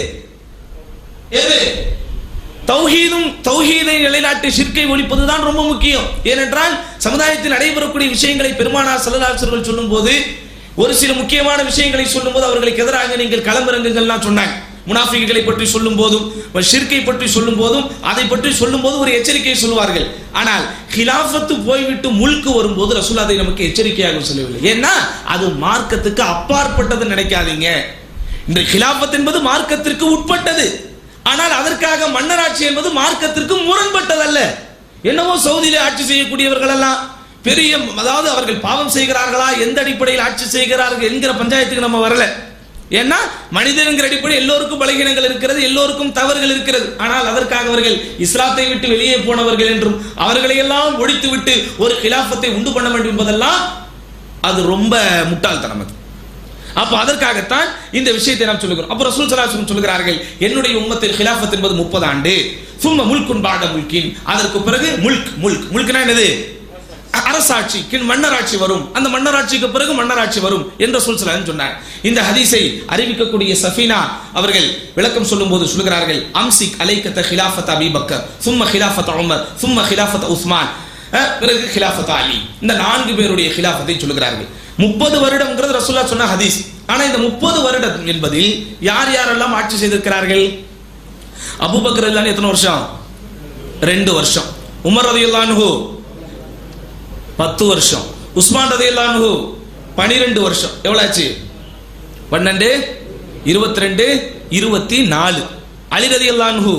தௌஹீதை நிலைநாட்டி ஷிர்கை ஒழிப்பதுதான் ரொம்ப முக்கியம். ஏனென்றால் சமுதாயத்தில் நடைபெறக்கூடிய விஷயங்களை பெருமானார் ஸல்லல்லாஹு அலைஹி வஸல்லம் சொல்லும்போது, ஒரு சில முக்கியமான விஷயங்களை சொல்லும்போது அவர்களுக்கு எதிராக நீங்கள் களமிறங்குங்கள்லாம் சொன்னாங்க. முனாஃபிக்குகளை பற்றி சொல்லும் போதும், ஷிர்கை பற்றி சொல்லும் போதும், அதை பற்றி சொல்லும் போது ஒரு எச்சரிக்கை சொல்லுவார்கள். ஆனால் ஹிலாஃபத்து போய்விட்டு முல்கு வரும்போது ரசூல் அதை நமக்கு எச்சரிக்கையாக சொல்லவில்லை. ஏன்னா அது மார்க்கத்துக்கு அப்பாற்பட்டது நினைக்காதீங்க. இந்த ஹிலாஃபத் என்பது மார்க்கத்திற்கு உட்பட்டது. ஆனால் அதற்காக மன்னராட்சி என்பது மார்க்கத்திற்கு முரண்பட்டதல்ல. என்னவோ சவுதியிலே ஆட்சி செய்யக்கூடியவர்கள் எல்லாம் பெரிய, அதாவது அவர்கள் பாவம் செய்கிறார்களா, எந்த அடிப்படையில் ஆட்சி செய்கிறார்கள் என்கிற பஞ்சாயத்துக்கு நம்ம வரல. ஏன்னா மனிதனுங்கிற அடிப்படையில் எல்லோருக்கும் பலகீனங்கள் இருக்கிறது, எல்லோருக்கும் தவறுகள் இருக்கிறது. ஆனால் அதற்காக அவர்கள் இஸ்லாத்தை விட்டு வெளியே போனவர்கள் என்றும் அவர்களை எல்லாம் ஒழித்து விட்டு ஒரு ஹிலாஃபத்தை உண்டு பண்ண வேண்டும் என்பதெல்லாம் அது ரொம்ப முட்டாள்தனம். அப்ப அதற்காகத்தான் இந்த விஷயத்தை நாம் சொல்லுகிறோம். அப்ப ரசூல் ஸல்லல்லாஹு அலைஹி வஸல்லம் சொல்கிறார்கள், என்னுடைய உம்மத்தில் ஹிலாஃபத் என்பது 30 ஆண்டு. சும்ம முல்குன் பாத முல்கின், அதற்கு பிறகு முல்க்னா என்னது? அரசாட்சி, மன்னராட்சி வரும். அந்த மன்னராட்சிக்கு பிறகு மன்னராட்சி வரும் என்று ரசூல் ஸல்லல்லாஹு அலைஹி வஸல்லம் சொன்னார். இந்த ஹதீஸை அறிவிக்கக்கூடிய சஃபீனா அவர்கள் விளக்கம் சொல்லும்போது சொல்கிறார்கள், அம்சிக் அலைக்க ஹிலாஃபத் அபீ பக்கர், சும்ம ஹிலாஃபத் உமர், சும்ம ஹிலாஃபத் உஸ்மான், பிறகு ஹிலாஃபத் அலி. இந்த 4 பேருடைய ஹிலாஃபத்தை சொல்கிறார்கள். 30 வருடம்ங்கிறது ரசூலுல்லாஹ் சொன்ன ஹதீஸ். ஆனா இந்த 30 வருடம் என்பதில் யார் யாரெல்லாம் ஆட்சி செய்திருக்கிறார்கள்? அபூபக்கர் ரலியல்லாஹு எத்தனை வருஷம்? 2 வருஷம். உமர் ரலியல்லாஹு அன்ஹு 10 வருஷம். உஸ்மான் ரலியல்லாஹு அன்ஹு 12 வருஷம். எவ்வளவு ஆச்சு? 12, 22, 24. அலி ரலியல்லாஹு அன்ஹு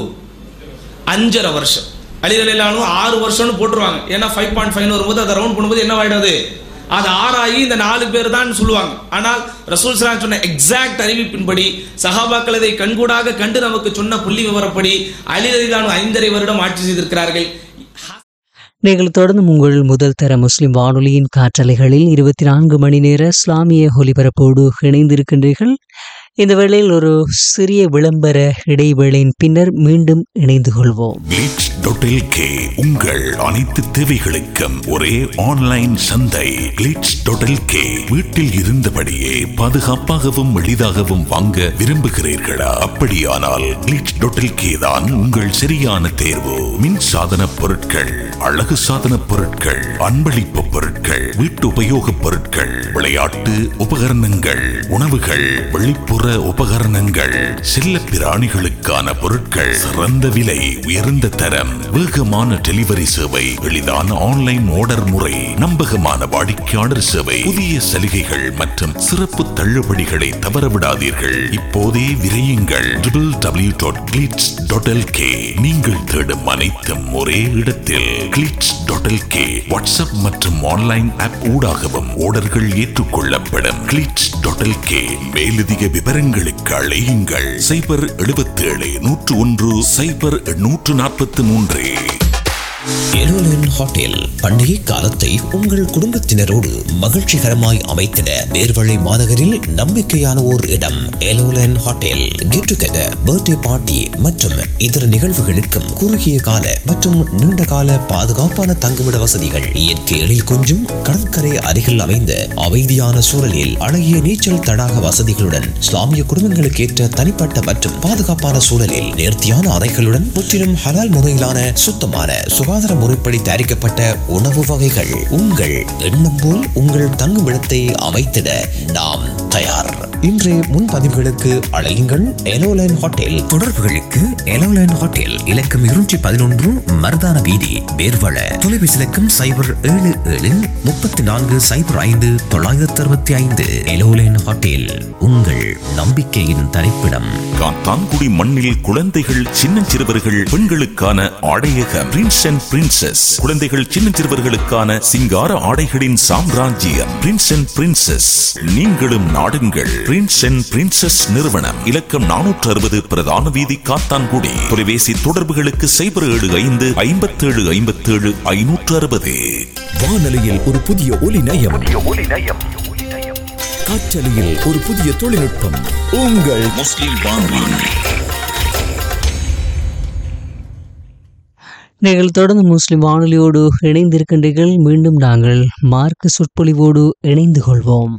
5.5 வருஷம். அலி ரலியல்லாஹு அன்ஹு 6 வருஷம்னு போட்டுருவாங்க. ஏன்னா 5.5 வரும்போது அதை ரவுண்ட் பண்ணும்போது என்ன ஆயிடாது, அது 6 ஆகி இந்த 4 பேர் தான் சொல்லுவாங்க. ஆனால் ரசூல் ஸல்லல்லாஹு அலைஹி வஸல்லம் சொன்ன எக்ஸாக்ட் அறிவிப்பின்படி, சஹாபாக்கள் இதை கண்கூடாக கண்டு நமக்கு சொன்ன புள்ளி விவரப்படி அலி ரலியல்லாஹு அன்ஹு 5.5 வருடம் ஆட்சி செய்திருக்கிறார்கள். நீங்கள் தொடர்ந்து உங்கள் முதல் தர முஸ்லிம் வானொலியின் காற்றலைகளில் 24 மணி நேர இஸ்லாமிய ஒலிபரப்போடு இணைந்திருக்கின்றீர்கள். இந்த வேளையில் ஒரு சிறிய விளம்பர இடைவேளையின் பின்னர் மீண்டும் இணைந்து கொள்வோம். glitch.lk உங்கள் அனைத்து தேவைகளுக்கும் ஒரே ஆன்லைன் சந்தை. glitch.lk வீட்டில் இருந்தபடியே பாதுகாப்பாகவும் எளிதாகவும் வாங்க விரும்புகிறீர்களா? அப்படியானால் glitch.lk தான் உங்கள் சரியான தேர்வு. மின் சாதன பொருட்கள், அழகு சாதன பொருட்கள், அன்பளிப்பு பொருட்கள், வீட்டு உபயோக பொருட்கள், விளையாட்டு உபகரணங்கள், உணவுகள், வெளிப்புற உபகரணங்கள், செல்ல பிராணிகளுக்கான பொருட்கள், சிறந்த விலை, உயர்ந்த தரம், வேகமான டெலிவரி சேவை, எளிதான ஆன்லைன் ஆர்டர் முறை, நம்பகமான வாடிக்கையாளர் சேவை, புதிய சலுகைகள் மற்றும் சிறப்பு தள்ளுபடிகளை தவறவிடாதீர்கள். இப்போதே விரையுங்கள் www.glitch.lk. நீங்கள் தேடும் அனைத்தும் ஒரே இடத்தில். glitch.lk வாட்ஸ்அப் மற்றும் ஆன்லைன் ஆப் ஊடாகவும் ஆர்டர்கள் ஏற்றுக்கொள்ளப்படும். glitch.lk மேலதிக விவரங்களுக்கு அழையுங்கள் 077 101 0843. எலோலன் ஹோட்டல் பண்டிகை காலத்தை உங்கள் குடும்பத்தினரோடு மகிழ்ச்சிகரமாய் அமைத்திட நேர்வழி மாநகரில் நம்பிக்கையான ஓர் இடம். எலோலன் hotel get together, birthday party மற்றும் இதர நிகழ்வுகளுக்கும் குறுகிய கால மற்றும் நீண்ட கால பாதுகாப்பான தங்குமிட வசதிகள், இயற்கை எழில் கொஞ்சும் கடற்கரை அருகில் அமைந்த அமைதியான சூழலில் அழகிய நீச்சல் தடாக வசதிகளுடன், இஸ்லாமிய குடும்பங்களுக்கு ஏற்ற தனிப்பட்ட மற்றும் பாதுகாப்பான சூழலில் நேர்த்தியான அறைகளுடன், முற்றிலும் ஹலால் முறையிலான சுத்தமான சுகாதார முறைப்படி தயாரிக்கப்பட்ட உணவு வகைகள். உங்கள் எண்ணம் போல் உங்கள் தங்குமிடத்தை அமைத்திட நாம் தயார். இன்றைய முன்பதிவுகளுக்கு அழையுங்கள் எலோலைன் ஹோட்டல். தொடர்புகளுக்கு எலோலைன் ஹோட்டல் இலக்கம் 211 மருதான வீதி, பேர்வள. தொலைபேசி இலக்கம் 077 34 05 965. எலோலைன் ஹோட்டல் உங்கள் நம்பிக்கையின் தரிப்பிடம். காத்தான்குடி மண்ணில் குழந்தைகள், சின்னஞ்சிறுவர்கள், பெண்களுக்கான ஆடையகம் பிரின்ஸ் அண்ட் பிரின்சஸ். குழந்தைகள், சின்னஞ்சிறுவர்களுக்கான சிங்கார ஆடைகளின் சாம்ராஜ்யம் பிரின்ஸ் அண்ட் பிரின்சஸ். நீங்களும் நாடுங்கள் பிரின்ஸ் அண்ட் பிரின்சஸ் நிறுவனம். இலக்கம் 460 பிரதான வீதி, காத்தான்குடி. தொலைபேசி தொடர்புகளுக்கு 075 57 57 560. வானொலியில் ஒரு புதிய ஒலி நயம், காற்றலையில் ஒரு புதிய தொழில்நுட்பம். உங்கள் முஸ்லிம் வானொலி. நீங்கள் தொடர்ந்து முஸ்லிம் வானொலியோடு இணைந்திருக்கின்றீர்கள். மீண்டும் நாங்கள் மார்க்க சொற்பொழிவோடு இணைந்து கொள்வோம்.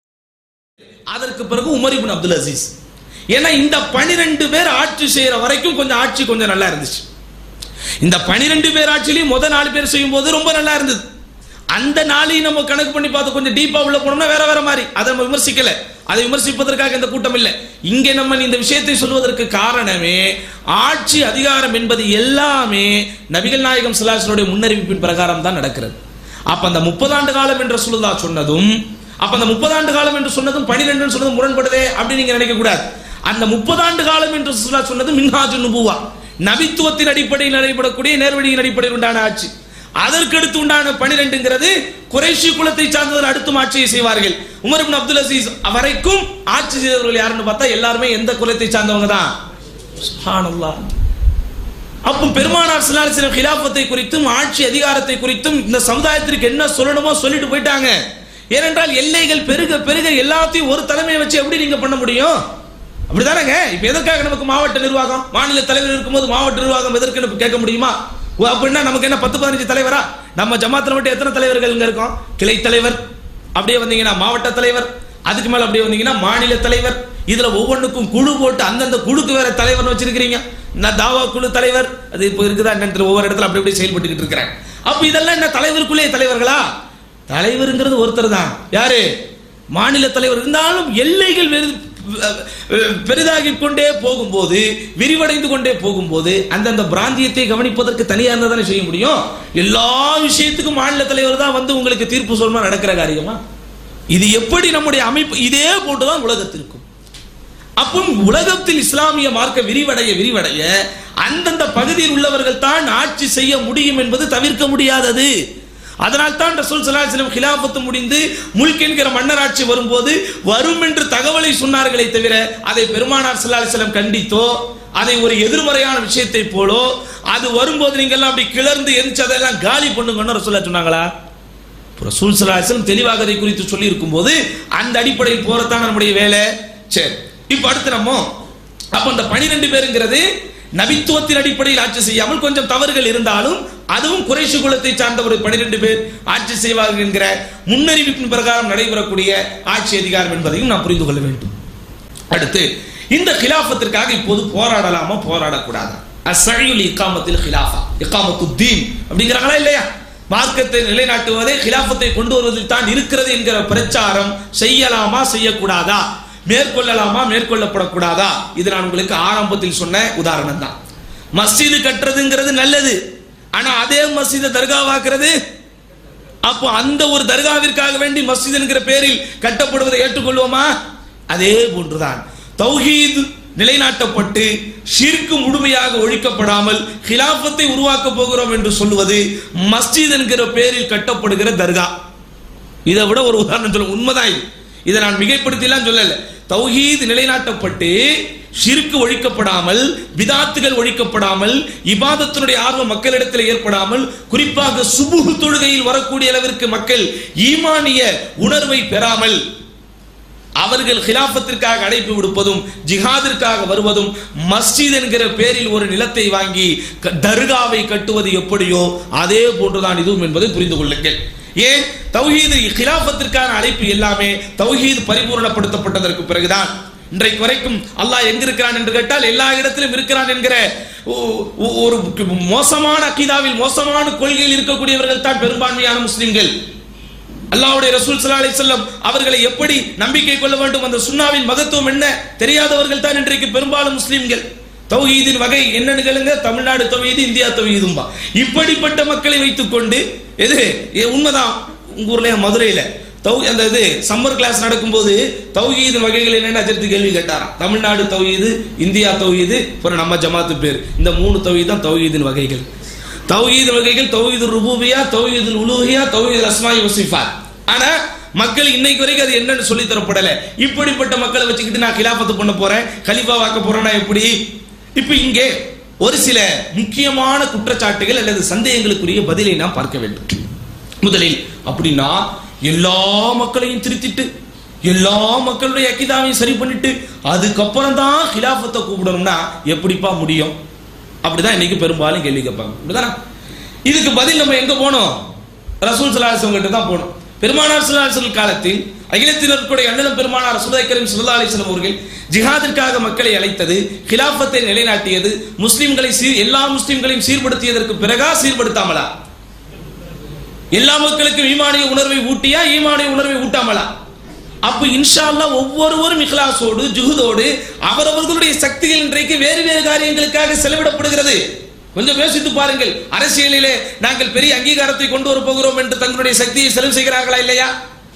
அதற்கு பிறகு உமர் இப்னு அப்துல் அசீஸ். ஏன்னா இந்த 12 பேர் ஆட்சி செய்யற வரைக்கும் ஆட்சி கொஞ்சம் நல்லா இருந்துச்சு. இந்த 12 பேர் ஆட்சியிலையும் முதல் 4 பேர் செய்யும் போது ரொம்ப நல்லா இருந்தது. அந்த நாளையும் நம்ம கணக்கு பண்ணி பார்த்து கொஞ்சம் டீப்பா உள்ள போனோம்னா வேற மாதிரி. அதை நம்ம விமர்சிக்கல, அதை விமர்சிப்பதற்காக இந்த கூட்டம் இல்லை. இங்கே நம்ம இந்த விஷயத்தை சொல்வதற்கு காரணமே, ஆட்சி அதிகாரம் என்பது எல்லாமே நபிகள் நாயகம் ஸல்லல்லாஹு அலைஹி வஸல்லம் முன்னறிவிப்பின் பிரகாரம் தான் நடக்கிறது. அப்ப அந்த 30 ஆண்டு காலம் என்று ரசூலுல்லாஹ் சொன்னதும், அப்ப அந்த 30 ஆண்டு காலம் என்று சொன்னதும் 12 சொன்னதும் முரண்படுதே அப்படின்னு நீங்க நினைக்க கூடாது. அந்த 30 ஆண்டு காலம் என்று ரசூலுல்லாஹ் சொன்னது மின்ஹாஜுன் நுபுவா, நபித்துவத்தின் அடிப்படையில் நடைபெறக்கூடிய நேர்வழியின் அடிப்படையில் உண்டான ஆட்சி. அதற்கடுத்து உண்டான 12ங்கிறது குறைஷி குலத்தை சார்ந்தவர் அடுத்தும் ஆட்சியை செய்வார்கள். உமர் இப்னு அப்துல் அசீஸ் வரைக்கும் ஆட்சி செய்தவர்கள் யாருன்னு பார்த்தா எல்லாருமே எந்த குலத்தை சார்ந்தவங்க தான். சுப்ஹானல்லாஹ். அப்போ பெருமானார் ஸல்லல்லாஹு அலைஹி வஸல்லம் கிலாஃபத்தை குறித்தும் ஆட்சி அதிகாரத்தை குறித்தும் இந்த சமுதாயத்திற்கு என்ன சொல்லணுமோ சொல்லிட்டு போயிட்டாங்க. ஏனென்றால் எல்லைகள் பெருக பெருக எல்லாத்தையும் ஒரு தலைமையை வச்சு எப்படி நீங்க பண்ண முடியும்? அப்படிதானங்க. இப்ப எதற்காக நமக்கு மாவட்ட நிர்வாகம், மாநில தலைவர் இருக்கும்போது மாவட்ட நிர்வாகம் எதற்குன்னு கேட்க முடியுமா? அப்படின்னா நமக்கு என்ன 10-15 தலைவரா? நம்ம ஜமாத்துல மட்டும் எத்தனை தலைவர்கள் இங்க இருக்கோம்? கிளை தலைவர், அப்படியே வந்தீங்கன்னா மாவட்ட தலைவர், அதுக்கு மேல அப்படியே வந்தீங்கன்னா மாநில தலைவர். இதுல ஒவ்வொன்றுக்கும் குழு போட்டு அந்தந்த குழுக்கு வேற தலைவர் வச்சிருக்கிறீங்க. தாவா குழு தலைவர், அது இப்போ இருக்குதா என்னன்னு ஒவ்வொரு இடத்துல அப்படி அப்படி செயல்பட்டு இருக்கிறாங்க. அப்ப இதெல்லாம் என்ன தலைவருக்குள்ளே தலைவர்களா? தலைவருங்கிறது ஒருத்தர் தான். யாரு? மாநில தலைவர். இருந்தாலும் எல்லைகள் பெரிதாகி கொண்டே போகும்போது, விரிவடைந்து கொண்டே போகும்போது அந்தந்த பிராந்தியத்தை கவனிப்பதற்கு தனியாக இருந்தால் தானே செய்ய முடியும். எல்லா விஷயத்துக்கும் மாநில தலைவர் தான் வந்து உங்களுக்கு தீர்ப்பு சொல்லணும். நடக்கிற காரியமா இது? எப்படி நம்முடைய அமைப்பு இதே போட்டுதான் உலகத்திற்கும். அப்போ உலகத்தில் இஸ்லாமிய மார்க்க விரிவடைய விரிவடைய அந்தந்த பகுதியில் உள்ளவர்கள் தான் ஆட்சி செய்ய முடியும் என்பது தவிர்க்க முடியாதது. அதனால் தான் ரசூல் ஸல்லல்லாஹு அலைஹி வஸல்லம் கிலாஃபத்து முடிந்து முல்க் என்கிற மன்னராட்சி வரும்போது வரும் என்று தகவலை சொன்னார்களே தவிர அதை பெருமானார் ஸல்லல்லாஹு அலைஹி வஸல்லம் கண்டித்தோ அதை ஒரு எதிர்மறையான விஷயத்தை போலோ அது வரும்போது நீங்க எல்லாம் அப்படி கிளர்ந்து எரிச்சு அதெல்லாம் காலி பண்ணுங்கன்னு ரசூலுல்லாஹ் சொன்னாங்களா? ரசூல் ஸல்லல்லாஹு அலைஹி வஸல்லம் தெளிவாக அதை குறித்து சொல்லி இருக்கும் போது அந்த அடிப்படையில் போறதான நம்முடைய வேலை. சரி, இப்ப அடுத்து நம்ம அப்ப அந்த 12 பேருங்கிறது நபித்துவத்தின் அடிப்படையில் ஆட்சி செய்யாமல் கொஞ்சம் தவறுகள் இருந்தாலும் அதுவும் குறைஷி குலத்தை சார்ந்த ஒரு 12 பேர் ஆட்சி செய்வார்கள் என்கிற முன்னறிவிப்பின் பிரகாரம் நடைபெறக்கூடிய ஆட்சி அதிகாரம் என்பதையும் நாம் புரிந்து கொள்ள வேண்டும். அடுத்து இந்த கிலாஃபத்திற்காக இப்போது போராடலாமா போராடக்கூடாதா? அஸ்ஸஇயுல் இகாமத்தில் கிலாஃபா இகாமத்துத்தீன் அப்படிங்கறாங்களா இல்லையா? மார்க்கத்தை நிலைநாட்டுவதே கிலாஃபத்தை கொண்டு வருவதில் தான் இருக்கிறது என்கிற பிரச்சாரம் செய்யலாமா செய்யக்கூடாதா, மேற்கொள்ளலாமா மேற்கொள்ளப்படக்கூடாதா? இது நான் உங்களுக்கு ஆரம்பத்தில் சொன்ன உதாரணம் தான். மஸ்ஜிது கட்டுறதுங்கிறது நல்லது, ஆனா அதே மஸ்ஜிதை தர்காவாக்குறது, அப்போ அந்த ஒரு தர்காவிற்காக வேண்டி மஸ்ஜித் என்கிற பேரில் கட்டப்படுவதை ஏற்றுக்கொள்வோமா? அதே போன்றுதான் தௌஹீத் நிலைநாட்டப்பட்டு ஷிர்க் முழுமையாக ஒழிக்கப்படாமல் கிலாஃபத்தை உருவாக்க போகிறோம் என்று சொல்வது மஸ்ஜித் என்கிற பேரில் கட்டப்படுகிற தர்கா. இதை விட ஒரு உதாரணம் சொல்ல, உண்மைதான் இது, இதை நான் மிகைப்படுத்திலாம் சொல்லல. தௌஹீத் நிலைநாட்டப்பட்டு ஷிர்க் ஒழிக்கப்படாமல், பிதாத்துகள் ஒழிக்கப்படாமல், இபாதத்தினுடைய ஆர்வம் மக்களிடத்தில் ஏற்படாமல், குறிப்பாக சுபுஹ் தொழுகையில் வரக்கூடிய அளவிற்கு மக்கள் ஈமானிய உணர்வை பெறாமல் அவர்கள் கிலாஃபத்திற்காக அழைப்பு விடுப்பதும் ஜிஹாதிற்காக வருவதும் மஸ்ஜித் என்கிற பேரில் ஒரு நிலத்தை வாங்கி தர்காவை கட்டுவது எப்படியோ அதே போன்றுதான் இதுவும் என்பதை புரிந்து கொள்ளுங்கள். ஏன் தௌஹீத் கிலாஃபத்திற்கான அழைப்பு எல்லாமே தௌஹீத் பரிபூரணப்படுத்தப்பட்டதற்கு பிறகுதான். இன்றைக்கு வரைக்கும் அல்லாஹ் எங்க இருக்கிறான் என்று கேட்டால் எல்லா இடத்திலும் இருக்கிறான் என்கிற ஒரு மோசமான அகீதாவில் மோசமான கொள்கையில் இருக்கக்கூடியவர்கள் தான் பெரும்பான்மையான முஸ்லிம்கள். அல்லாஹ்வுடைய ரசூல் ஸல்லல்லாஹு அலைஹி வஸல்லம் அவர்களை எப்படி நம்பிக்கை கொள்ள வேண்டும், அந்த சுன்னாவின் மகத்துவம் என்ன தெரியாதவர்கள் தான் இன்றைக்கு பெரும்பாலும் முஸ்லிம்கள். தௌஹீதின் வகை என்னன்னு கேளுங்க, தமிழ்நாடு தௌஹீது, இந்தியா தௌஹீதும்பா. இப்படிப்பட்ட மக்களை வைத்துக் கொண்டு எது உண்மைதான். உங்க ஊர்ல மதுரையில அந்த இது சம்மர் கிளாஸ் நடக்கும்போது தௌஹீதின் வகைகள் என்னன்னு அஜர்த்து கேள்வி கேட்டாராம். தமிழ்நாடு தௌஹீது, இந்தியா தௌஹீது, அப்புறம் நம்ம ஜமாத்து பேர், இந்த 3 தௌஹீத் தான் தௌஹீதின் வகைகள். தௌஹீத் வகைகள் தௌஹீதுல் ருபூபியா, தௌஹீதுல் உலூஹியா, தௌஹீதுல் அஸ்மாஇ வ சிஃபாத். ஆனா மக்கள் இன்னைக்கு வரைக்கும் அது என்னன்னு சொல்லி தரப்படல. இப்படிப்பட்ட மக்களை வச்சுக்கிட்டு நான் கிலாஃபத்து பண்ண போறேன், கலீஃபா வாக்க போறேன்னா எப்படி? இப்ப இங்கே ஒரு சில முக்கியமான குற்றச்சாட்டுகள் அல்லது சந்தேகங்களுக்குரிய பதிலை நாம் பார்க்க வேண்டும். முதலில் அப்படின்னா எல்லா மக்களையும் திருத்திட்டு எல்லா மக்களுடைய அக்கீதாவையும் சரி பண்ணிட்டு அதுக்கப்புறம் தான் கிலாஃபத்தை கூப்பிடணும்னா எப்படிப்பா முடியும்? அப்படிதான் இன்னைக்கு பெரும்பாலும் கேள்வி கேட்பாங்க. அப்படிதானே? இதுக்கு பதில் நம்ம எங்க போனோம்? ரசூல் ஸல்லல்லாஹு அலைஹி வஸல்லம் கிட்ட தான் போனோம். பெருமானார் ஸல்லல்லாஹு அலைஹி வஸல்லம் காலத்தில் அகிலத்தினருடைய அண்ணன் பெருமானார் ரசூலுல்லாஹி கரீம் ஸல்லல்லாஹு அலைஹி வஸல்லம் அவர்கள் ஜிஹாதிற்காக மக்களை அழைத்தது, கிலாஃபத்தை நிலைநாட்டியது, முஸ்லிம்களை எல்லா முஸ்லிம்களையும் சீர்படுத்தியதற்கு பிறகா சீர்படுத்தாமலா? எல்லா மக்களுக்கும் ஈமானிய உணர்வை ஊட்டியா ஈமானிய உணர்வை ஊட்டாமலா? அப்ப இன்ஷா அல்லாஹ் ஒவ்வொருவரும் இக்லாஸோடு ஜுஹூதோடு அவரவர்களுடைய சக்திகள் இன்றைக்கு வேறு வேறு காரியங்களுக்காக செலவிடப்படுகிறது. கொஞ்சம் யோசித்து பாருங்கள். அரசியலிலே நாங்கள் பெரிய அங்கீகாரத்தை கொண்டு வர போகிறோம் என்று தங்களுடைய சக்தியை செலவு செய்கிறார்களா இல்லையா?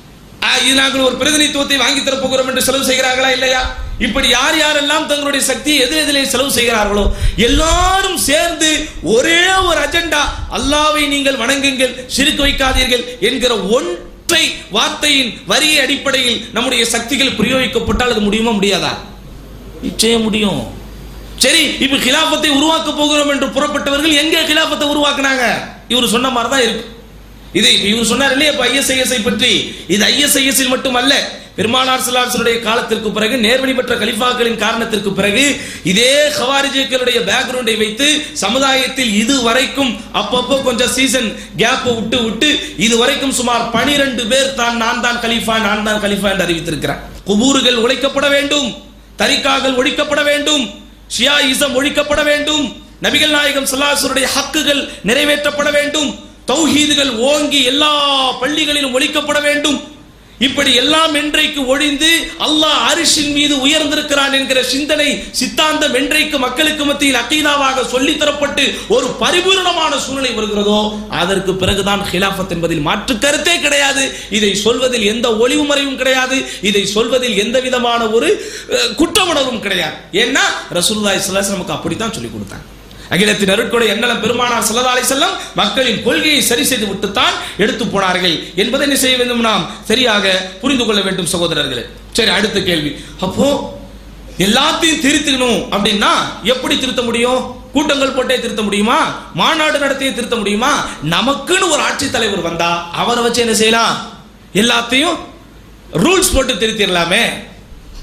இது நாங்கள் ஒரு பிரதிநிதித்துவத்தை வாங்கி தர போகிறோம் என்று செலவு செய்கிறார்களா இல்லையா? இப்படி யார் யாரெல்லாம் தங்களுடைய சக்தியை எதிரெதிலே செலவு செய்கிறார்களோ எல்லாரும் சேர்ந்து ஒரே ஒரு அஜெண்டா, அல்லாஹ்வை நீங்கள் வணங்குங்கள், ஷிர்க் வைக்காதீர்கள் என்கிற ஒன்றை வார்த்தையின் வரியை அடிப்படையில் நம்முடைய சக்திகள் பிரயோகிக்கப்பட்டால் அது முடியுமா முடியாதா? நிச்சயம் முடியும். சரி, இப்ப கிலாஃபத்தை உருவாக்க போகிறோம் என்று புறப்பட்டவர்கள் எங்கே கிலாஃபத்தை உருவாக்குனாங்க? இவர் சொன்ன மாதிரி தான் இருக்கு. இது இவர் சொன்னார் இல்லையா ஐஎஸ்ஐஎஸ்ஐ பற்றி. இது ஐஎஸ்ஐஎஸ்ஸில் மட்டுமல்ல, பெருமானார் ஸல்லல்லாஹு அலைஹி வஸல்லம் காலத்திற்கு பிறகு நேர்வழி பெற்ற கலிஃபாக்களின் காரணத்திற்கு பிறகு இதே கவாரிஜிகளுடைய பேக்ரவுண்டை வைத்து சமுதாயத்தில் இது வரைக்கும் அப்பப்போ கொஞ்சம் சீசன் கேப் விட்டு விட்டு இது வரைக்கும் சுமார் 12 பேர் தான் நான் தான் கலிஃபா என்று அறிவித்திருக்கிறார். குபூர்கள் ஒழிக்கப்பட வேண்டும், தரிகாக்கள் ஒழிக்கப்பட வேண்டும், ஷியாயிசம் ஒழிக்கப்பட வேண்டும், நபிகள் நாயகம் ஸல்லல்லாஹு அலைஹி வஸல்லம் ஹக்குகள் நிறைவேற்றப்பட வேண்டும், தௌஹீதுகள் ஓங்கி எல்லா பள்ளிகளிலும் ஒழிக்கப்பட வேண்டும். இப்படி எல்லாம் என்றைக்கு ஒழிந்து அல்லாஹ் அரிஷின் மீது உயர்ந்திருக்கிறான் என்கிற சிந்தனை சித்தாந்தம் என்றைக்கு மக்களுக்கு மத்தியில் அகீதாவாக சொல்லி தரப்பட்டு ஒரு பரிபூர்ணமான சூழ்நிலை வருகிறதோ அதற்கு பிறகுதான் கிலாஃபத் என்பதில் மாற்று கருத்தே கிடையாது. இதை சொல்வதில் எந்த ஒளிவு மறைவும் கிடையாது. இதை சொல்வதில் எந்த விதமான ஒரு குற்றமுணர்வும் கிடையாது. ஏன்னா ரசூலுல்லாஹி ஸல்லல்லாஹு அலைஹி வஸல்லம் நமக்கு அப்படித்தான் சொல்லி கொடுத்தாங்க. அகிலத்தின் அருட்கொடை எண்ணலம் பெருமானார் ஸல்லல்லாஹு அலைஹி வஸல்லம் மக்களின் கொள்கையை சரி செய்து விட்டுத்தான் எடுத்து போனார்கள் என்பதை என்ன செய்ய வேண்டும்? நாம் சரியாக புரிந்து கொள்ள வேண்டும் சகோதரர்களே. சரி, அடுத்த கேள்வி. அப்போ எல்லாத்தையும் திருத்தணும் அப்படின்னா எப்படி திருத்த முடியும்? கூட்டங்கள் போட்டே திருத்த முடியுமா? மாநாடு நடத்தியே திருத்த முடியுமா? நமக்குன்னு ஒரு ஆட்சி தலைவர் வந்தா அவரை வச்சு என்ன செய்யலாம்? எல்லாத்தையும் ரூல்ஸ் போட்டு திருத்திடலாமே.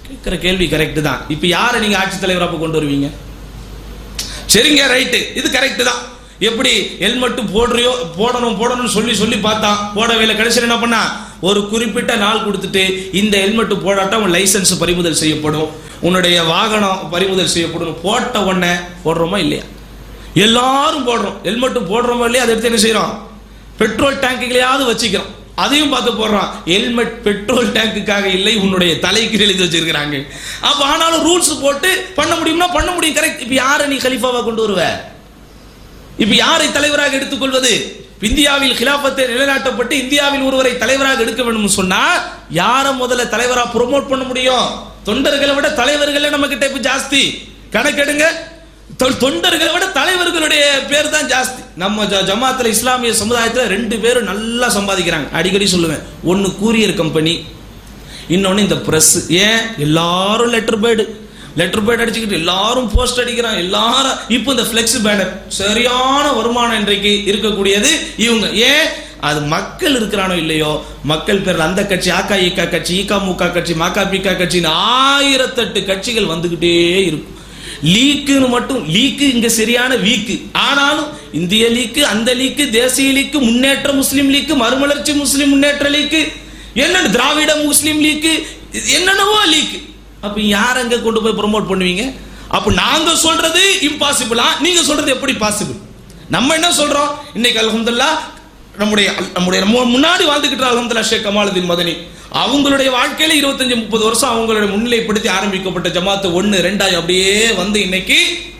கேட்கிற கேள்வி கரெக்ட் தான். இப்ப யாரை நீங்க ஆட்சித் தலைவராக கொண்டு வருவீங்க? சரிங்க, ரைட்டு, இது கரெக்ட் தான். எப்படி ஹெல்மெட் போடுறியோ போடணும்னு சொல்லி பார்த்தான், போடவே கடைசியில் என்ன பண்ணா, ஒரு குறிப்பிட்ட நாள் கொடுத்துட்டு இந்த ஹெல்மெட் போடாட்டா உன் லைசன்ஸ் பறிமுதல் செய்யப்படும், உன்னுடைய வாகனம் பறிமுதல் செய்யப்படும். போட்ட உடனே போடுறோமா இல்லையா? எல்லாரும் போடுறோம், ஹெல்மெட் போடுறோமா இல்லையா? அதை எடுத்து என்ன செய்யறோம், பெட்ரோல் டேங்குகளையாவது வச்சுக்கிறோம், அதையும் பார்த்து போடுறான். ஹெல்மெட் பெட்ரோல் டேங்குக்காக இல்லை, உன்னுடைய தலைக்கு எழுதி வச்சிருக்கிறாங்க. அப்ப ஆனாலும் ரூல்ஸ் போட்டு பண்ண முடியும்னா பண்ண முடியும், கரெக்ட். இப்ப யாரை நீ கலீஃபாவா கொண்டு வருவ? இப்ப யாரை தலைவராக எடுத்துக்கொள்வது? இந்தியாவில் கிலாபத்தை நிலைநாட்டப்பட்டு இந்தியாவில் ஒருவரை தலைவராக எடுக்க வேண்டும் சொன்னா யாரை முதல்ல தலைவரா ப்ரோமோட் பண்ண முடியும்? தொண்டர்களை விட தலைவர்களே நம்ம கிட்ட இப்ப ஜாஸ்தி. கணக்கெடுங்க, தொண்டர்களை விட தலைவர்களுடைய பேர் தான் ஜாஸ்தி. நம்ம ஜமாத்துல இஸ்லாமிய சமுதாயத்துல 2 பேரும் நல்லா சம்பாதிக்கிறாங்க. அடிக்கடி சொல்லுவேன், ஒன்னு கூரியர் கம்பெனி, இன்னொன்னு இந்த பிரஸ். ஏன் எல்லாரும் லெட்டர் பேட் அடிச்சுக்கிட்டு எல்லாரும் போஸ்ட் அடிக்கிறாங்க, எல்லாரும் இப்போ இந்த பிளெக்ஸ் பேனர் சரியான வருமானம் இன்றைக்கு இருக்கக்கூடியது இவங்க. ஏன்? அது மக்கள் இருக்கிறானோ இல்லையோ, மக்கள் பேர்ல அந்த கட்சி, AKIK கட்சி, IKMUK கட்சி, MAKAPIKA கட்சின்னு 1008 கட்சிகள் வந்துகிட்டே இருக்கும். லீக்குன்னு மட்டும் லீக்கு இங்க சரியான வீக்கு. ஆனாலும் இந்திய லீக்கு, அந்த லீக்கு, தேசிய லீக்கு, முன்னேற்ற முஸ்லிம் லீக்கு, மறுமலர்ச்சி முஸ்லிம் முன்னேற்ற லீக்கு, என்ன திராவிட முஸ்லிம் லீக்கு, என்னென்னவோ லீக்கு. அப்ப யார் அங்க கொண்டு போய் ப்ரோமோட் பண்ணுவீங்க? அப்ப நாங்க சொல்றது இம்பாசிபிளா, நீங்க சொல்றது எப்படி பாசிபிள்? நம்ம என்ன சொல்றோம்? இன்னைக்கு அல்ஹம்துலில்லாஹ் நம்முடைய முன்னாடி வாழ்ந்துகிட்டு அல்ஹம்துலில்லாஹ் ஷேக் கமாலுதீன் மதனி அவங்களுடைய வாழ்க்கையில 25-30 வருஷம் அவங்களுடைய முன்னிலைப்படுத்தி ஆரம்பிக்கப்பட்ட ஜமாத்து 1, 2 அப்படியே வந்து இன்னைக்கு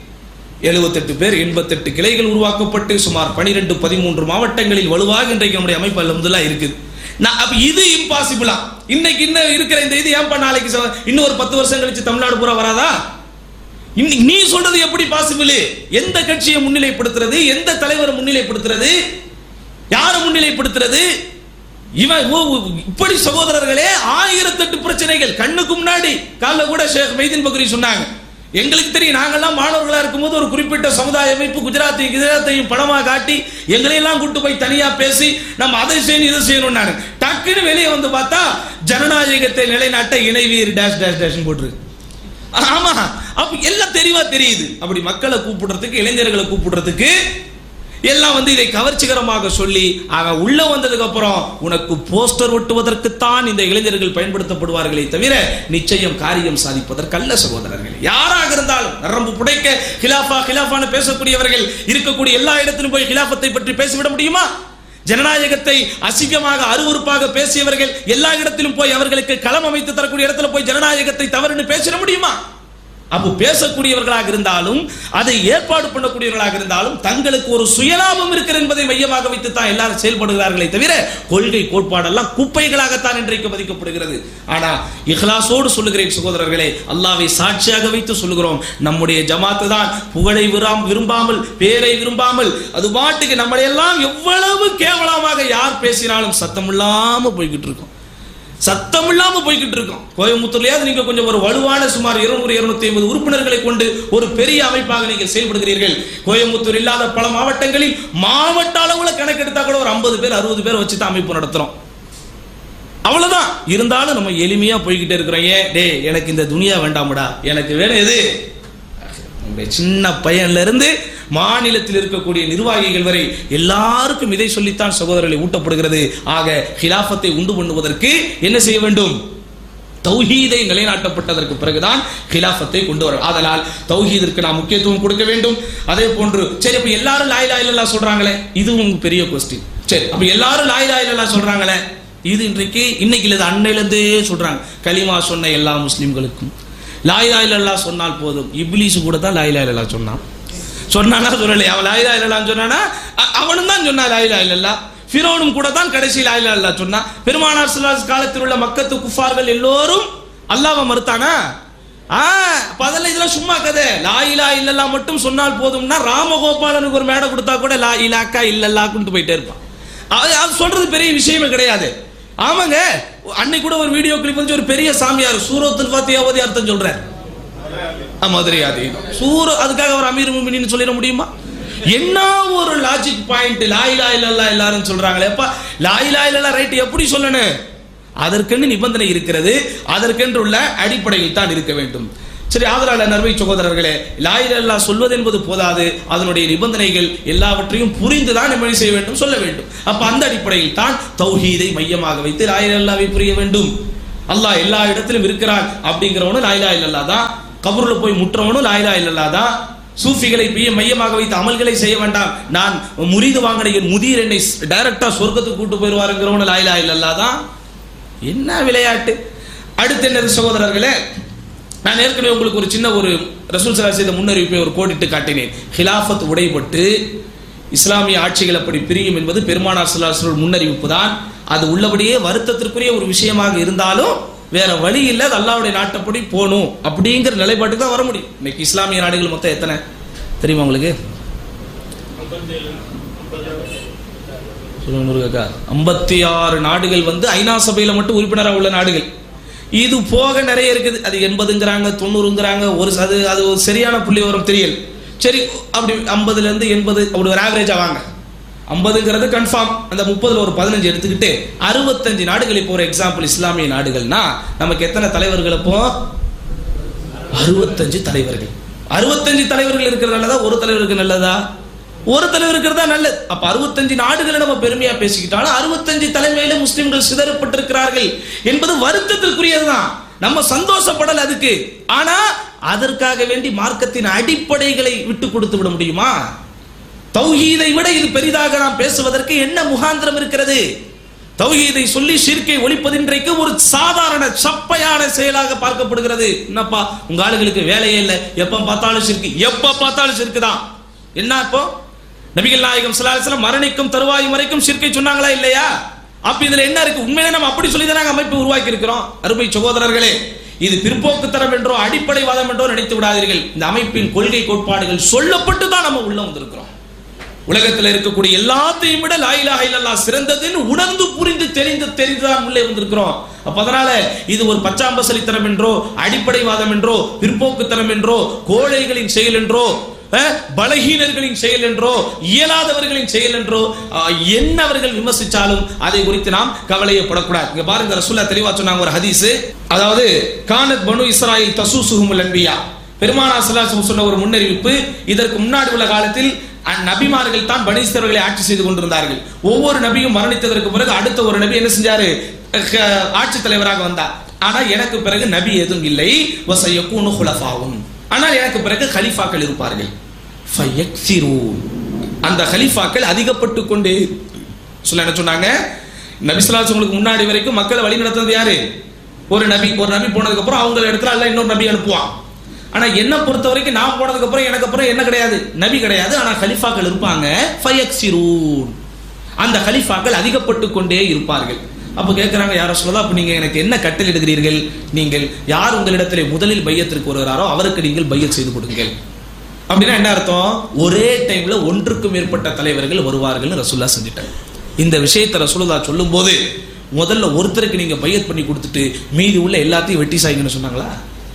78 பேர், 88 கிளைகள் உருவாக்கப்பட்டு சுமார் 12-13 மாவட்டங்களில் வலுவாக இன்றைக்கு நம்முடைய அமைப்பு அல்ஹம்துலில்லாஹ் இருக்குது. அப்ப இது இம்பாசிபிளா? இன்னைக்கு இன்னும் இருக்கிற இந்த இது ஏன் நாளைக்கு இன்னும் ஒரு 10 வருஷம் கழிச்சு தமிழ்நாடு பூரா வராதா? நீ சொல்றது எப்படி பாசிபிள்? எந்த கட்சியை முன்னிலைப்படுத்துறது? எந்த தலைவரை முன்னிலைப்படுத்துறது? யாரை முன்னிலைப்படுத்துறது? இவன் இப்படி சகோதரர்களே 1008 பிரச்சனைகள் கண்ணுக்கு முன்னாடி. காலைல கூட ஷேக் மைதீன் பக்ரி சொன்னாங்க, எங்களுக்கு தெரியும், நாங்கெல்லாம் மாணவர்களா இருக்கும்போது ஒரு குறிப்பிட்ட சமுதாய அமைப்பு குஜராத்தையும் படமா காட்டி எங்களையெல்லாம் கூட்டு போய் தனியா பேசி நம்ம அதை செய்யணும் இதை செய்யணும். டக்குன்னு வெளியே வந்து பார்த்தா ஜனநாயகத்தை நிலைநாட்ட இணைவீர் டேஷ் டேஷ் டேஷ் போட்டுரு. ஆமா, அப்ப எல்லாம் தெளிவா தெரியுது. அப்படி மக்களை கூப்பிடுறதுக்கு, இளைஞர்களை கூப்பிடுறதுக்கு எல்லாம் வந்து இதை கவர்ச்சிகரமாக சொல்லி அவன் உள்ள வந்ததுக்கு அப்புறம் உனக்கு போஸ்டர் ஒட்டுவதற்குத்தான் இந்த இளைஞர்கள் பயன்படுத்தப்படுவார்களே தவிர நிச்சயம் காரியம் சாதிப்பதற்கல்ல சகோதரர்கள். யாராக இருந்தாலும் நரம்பு புடைக்க கிலாஃபான்னு பேசக்கூடியவர்கள் இருக்கக்கூடிய எல்லா இடத்திலும் போய் கிலாஃபத்தை பற்றி பேசிவிட முடியுமா? ஜனநாயகத்தை அசிங்கமாக அருவருப்பாக பேசியவர்கள் எல்லா இடத்திலும் போய் அவர்களுக்கு களம் அமைத்து தரக்கூடிய இடத்துல போய் ஜனநாயகத்தை தவறுன்னு பேசிட முடியுமா? அப்போ பேசக்கூடியவர்களாக இருந்தாலும் அதை ஏற்பாடு பண்ணக்கூடியவர்களாக இருந்தாலும் தங்களுக்கு ஒரு சுயலாபம் இருக்கிறது என்பதை மையமாக வைத்து தான் எல்லாரும் செயல்படுகிறார்களே தவிர கொள்கை கோட்பாடெல்லாம் குப்பைகளாகத்தான் இன்றைக்கு மதிக்கப்படுகிறது. ஆனா இஹ்லாசோடு சொல்லுகிறேன் சகோதரர்களே, அல்லாஹ்வை சாட்சியாக வைத்து சொல்லுகிறோம், நம்முடைய ஜமாத்து தான் புகழை விரும்பாமல், பேரை விரும்பாமல், அது பாட்டுக்கு நம்மளை எல்லாம் எவ்வளவு கேவலமாக யார் பேசினாலும் சத்தமில்லாம போய்கிட்டு இருக்கோம். கோயம்புத்தூர்லயாவது நீங்க கொஞ்சம் ஒரு வலுவான சுமார் 200-250 உறுப்பினர்களை கொண்டு ஒரு பெரிய அமைப்பாக நீங்கள் செயல்படுகிறீர்கள். கோயம்புத்தூர் இல்லாத பல மாவட்டங்களில் மாவட்ட அளவுல கணக்கெடுத்தா கூட ஒரு 50 பேர் 60 பேர் வச்சு தான் அமைப்பு நடத்துறோம். அவ்வளவுதான். இருந்தாலும் நம்ம எளிமையா போய்கிட்டே இருக்கிறோம். எனக்கு இந்த துனியா வேண்டாமடா, எனக்கு வேணும் எது? சின்ன பையன்ல இருந்து மாநிலத்தில் இருக்கக்கூடிய நிர்வாகிகள் வரை எல்லாருக்கும் இதை சொல்லித்தான் சகோதரர்களை ஊட்டப்படுகிறது. ஆக ஹிலாஃபத்தை உண்டு பண்ணுவதற்கு என்ன செய்ய வேண்டும்? தௌஹீதை நிலைநாட்டப்பட்டதற்கு பிறகுதான் ஹிலாஃபத்தை கொண்டு வர. அதனால் தௌஹீதிற்கு நாம் முக்கியத்துவம் கொடுக்க வேண்டும். அதே போன்று சரி, அப்ப எல்லாரும் லா இலாஹ இல்லல்லாஹ் சொல்றாங்களே, இதுவும் பெரிய கொஸ்டின். சரி, அப்ப எல்லாரும் லா இலாஹ இல்லல்லாஹ் சொல்றாங்களே, இது இன்னைக்கு இல்ல, அன்னையிலிருந்தே சொல்றாங்க. கலிமா சொன்ன எல்லா முஸ்லிம்களுக்கும் லா இலாஹ இல்லல்லாஹ் சொன்னால் போதும். இப்லீஸ் கூட தான் லா இலாஹ இல்லல்லாஹ் சொன்னானா சொல்லலையா? அவன் லா இலாஹ இல்லல்லாஹ் சொன்னானா? அவனும் தான் சொன்னா லா இலாஹ இல்லல்லாஹ். ஃபிரௌனும் கூட தான் கடைசி லா இலாஹ இல்லல்லாஹ் சொன்னா. பெருமானார் ஸல்லல்லாஹு அலைஹி காலத்தில் உள்ள மக்கத்து குஃபார்கள் எல்லோரும் அல்லாஹ்வை மறுத்தானா? அதெல்லாம் இதெல்லாம் சும்மா கதை. லா இலாஹ இல்லல்லாஹ் மட்டும் சொன்னால் போதும்னா ராமகோபாலனுக்கு ஒரு மேடை கொடுத்தா கூட லா இலாஹா இல்லல்லாஹ் கொண்டு போயிட்டே இருப்பான். அது சொல்றது பெரிய விஷயமே கிடையாது. ஆமாங்க, அன்னைக்கு கூட ஒரு வீடியோ கிளிப் வந்து ஒரு பெரிய சாமியார் சூரத்துல் ஃபாத்திஹா ஓதி அர்த்தம் சொல்றார். அதுக்காக அவர் அமீர் முஃமினீன் சொல்லிட முடியுமா? என்ன ஒரு லாஜிக் பாயிண்ட். லா இலாஹ இல்லல்லாஹ் எல்லாரும் சொல்றாங்களே, அப்ப லா இலாஹ இல்லல்லாஹ் ரைட் எப்படி சொல்லணும்? அதற்கென்று நிபந்தனை இருக்கிறது, அதற்கென்று உள்ள அடிப்படையில் தான் இருக்க வேண்டும். சரி, ஆதரவாள நர்மை சகோதரர்களே, லா இலாஹ இல்லல்லாஹ் சொல்வது என்பது போதாது, அதனுடைய நிபந்தனைகள் எல்லாவற்றையும் புரிந்துதான் நம்ம செய்ய வேண்டும், சொல்ல வேண்டும். அப்ப அந்த அடிப்படையில் தான் தௌஹீதை மையமாக வைத்து லா இலாஹ இல்லல்லாஹ்வை புரிய வேண்டும். அல்லாஹ் எல்லா இடத்திலும் இருக்கிறான் அப்படிங்கிறவனும் லா இலாஹ இல்லல்லாஹ் தான், கபூர்ல போய் முற்றவனும் லா இலாஹ இல்லல்லாஹ் தான், சூஃபிகளை மையமாக வைத்து அமல்களை செய்ய வேண்டாம், நான் முரீது வாங்கின என் முதிர் என்னை டைரக்டா சொர்க்கத்துக்கு கூட்டு போயிருவாருங்கிறவனும் லா இலாஹ இல்லல்லாஹ் தான். என்ன விளையாட்டு! அடுத்து என்ன சகோதரர்களே, நான் ஏற்கனவே உங்களுக்கு ஒரு சின்ன ஒரு ரசூல் ஸல்லல்லாஹு அலைஹி வஸல்லம் முன்னறிவிப்பை ஒரு கோடிட்டு காட்டினேன். ஹிலாஃபத் உடைபட்டு இஸ்லாமிய ஆட்சிகள் அப்படி பிரியும் என்பது பெருமானார் ஸல்லல்லாஹு அலைஹி வஸல்லம் முன்னறிவிப்பு தான். அது உள்ளபடியே வருத்தத்திற்குரிய ஒரு விஷயமாக இருந்தாலும் வேற வழி இல்லை, அது அல்லாஹ்வுடைய நாட்டப்படி போகணும் அப்படிங்கிற நிலைப்பாட்டுக்கு தான் வர முடியும். இன்னைக்கு இஸ்லாமிய நாடுகள் மொத்தம் எத்தனை தெரியுமா உங்களுக்கு? 56 நாடுகள் வந்து ஐநா சபையில மட்டும் உறுப்பினராக உள்ள நாடுகள். இது போக நிறைய இருக்குது. அது 80ங்கிறாங்க, 90ங்கிறாங்க. அது ஒரு சரியான புள்ளி வரும் தெரியல. சரி, அப்படி 50ல இருந்து 80 அப்படி ஒரு ஆவரேஜா வாங்க. 50ங்கிறது கன்ஃபார்ம். அந்த 30ல ஒரு 15 எடுத்துக்கிட்டு 65 நாடுகள். இப்போ ஒரு எக்ஸாம்பிள் இஸ்லாமிய நாடுகள்னா நமக்கு எத்தனை தலைவர்கள்? இப்போ 65 தலைவர்கள். 65 தலைவர்கள் இருக்கிறது நல்லதா, ஒரு தலைவருக்கு நல்லதா? ஒரு தலைவர் இருக்கிறதா நல்லது. அப்ப 65 நாடுகளை நம்ம பெருமையா பேசிக்கிட்டாலும் 65 தலைமையில முஸ்லிம்கள் சிதறப்பட்டிருக்கிறார்கள் என்பது வருத்தத்திற்குரியதுதான். நம்ம சந்தோஷப்படல அதுக்கு. ஆனா அதற்காக வேண்டி மார்க்கத்தின் அடிப்படைகளை விட்டு கொடுத்து விட முடியுமா? தௌஹீதை விட இது பெரிதாக நாம் பேசுவதற்கு என்ன முகாந்திரம் இருக்கிறது? தௌஹீதை சொல்லி ஷிர்கை ஒழிப்பது இன்றைக்கு ஒரு சாதாரண சப்பையான செயலாக பார்க்கப்படுகிறது. என்னப்பா உங்க ஆளுகளுக்கு வேலையே இல்லை, எப்ப பார்த்தாலும் ஷிர்கு, எப்ப பார்த்தாலும் ஷிர்கு தான். என்ன இப்போ நபிகள் நாயகம் ஸல்லல்லாஹு அலைஹி வஸல்லம் மரணிக்கும் தருவாயும் வரைக்கும் ஷிர்கை சொன்னாங்களா இல்லையா? அப்ப இதுல என்ன இருக்கு? உண்மையிலே நம்ம அப்படி சொல்லி தான் அமைப்பு உருவாக்கி இருக்கிறோம். அருமை சகோதரர்களே, இது பிற்போக்குத்தனம் என்றோ அடிப்படைவாதம் என்றோ நினைத்து விடாதீர்கள். இந்த அமைப்பின் கொள்கை கோட்பாடுகள் சொல்லப்பட்டு தான் நம்ம உள்ள வந்திருக்கிறோம். உலகத்தில் இருக்கக்கூடிய எல்லாத்தையும் விட லா இலாஹ இல்லல்லாஹ் சிறந்ததுன்னு உணர்ந்து புரிந்து தெரிந்துதான் உள்ளே வந்திருக்கிறோம். அப்ப அதனால இது ஒரு பச்சாம்பசலித்தனம் என்றோ அடிப்படைவாதம் என்றோ பிற்போக்குத்தனம் என்றோ கோழைகளின் செயல் என்றோ பலகீனர்களின் செயல் என்றோ இயலாதவர்களின் செயல் என்றோ என்ன அவர்கள் விமர்சிச்சாலும் அதை குறித்து நாம் கவலையப்படக்கூடாது. இங்க பாருங்க, ரசூலுல்லாஹ் தெளிவா சொன்னாங்க ஒரு ஹதீஸ். அதாவது கானத் பனு இஸ்ராயில் தசூசுஹுமுல் அன்பியா, பெருமானார் ஸல்லல்லாஹு அலைஹி வஸல்லம் சொன்ன ஒரு முன்னறிவிப்பு. இதற்கு முன்னாடி உள்ள காலத்தில் நபிமார்கள் தான் பனி இஸ்ரவேலை ஆட்சி செய்து கொண்டிருந்தார்கள். ஒவ்வொரு நபியும் மரணித்ததற்கு பிறகு அடுத்த ஒரு நபி என்ன செஞ்சாரு? ஆட்சி தலைவராக வந்தார். ஆனா எனக்கு பிறகு நபி எதுவும் இல்லை. வஸயகுனு குலஃபாவும், ஆனால் எனக்கு பிறகு கலீஃபாக்கள் இருப்பார்கள். ஃபயக்ஸிரூன், அந்த கலீஃபாக்கள் அதிகப்பட்டு கொண்டே சொல்ல என்ன சொன்னாங்க? நபி ஸல்லல்லாஹு அலைஹி வஸல்லம் முன்னாடி வரைக்கும் மக்களை வழி நடத்துறது யாரு? ஒரு நபி. ஒரு நபி போனதுக்கு அப்புறம் அவங்க இடத்துல அல்லாஹ் இன்னொரு நபி அனுப்புவான். ஆனா என்ன பொறுத்த வரைக்கும் நான் போனதுக்கு அப்புறம் எனக்கு அப்புறம் என்ன கிடையாது? நபி கிடையாது. ஆனா கலீஃபாக்கள் இருப்பாங்க. ஃபயக்ஸிரூன், அந்த கலீஃபாக்கள் அதிகப்பட்டு கொண்டே இருப்பார்கள். அப்ப கேட்கிறாங்க, யார சொல்லலாம், அப்ப நீங்க எனக்கு என்ன கட்டளை இடுகிறீர்கள்? நீங்கள் யார் உங்களிடத்திலே முதலில் பையத்திற்கு வருகிறாரோ அவருக்கு நீங்கள் பையத் செய்து கொடுங்கள். அப்படின்னா என்ன அர்த்தம்? ஒரே டைம்ல ஒன்றுக்கு மேற்பட்ட தலைவர்கள் வருவார்கள் ரசூலுல்லாஹ் செஞ்சிட்டாங்க. இந்த விஷயத்தை ரசூலுல்லாஹ் சொல்லும் போது முதல்ல ஒருத்தருக்கு நீங்க பையத் பண்ணி கொடுத்துட்டு மீதி உள்ள எல்லாத்தையும் வெட்டி சாய்ங்கன்னு சொன்னாங்களா?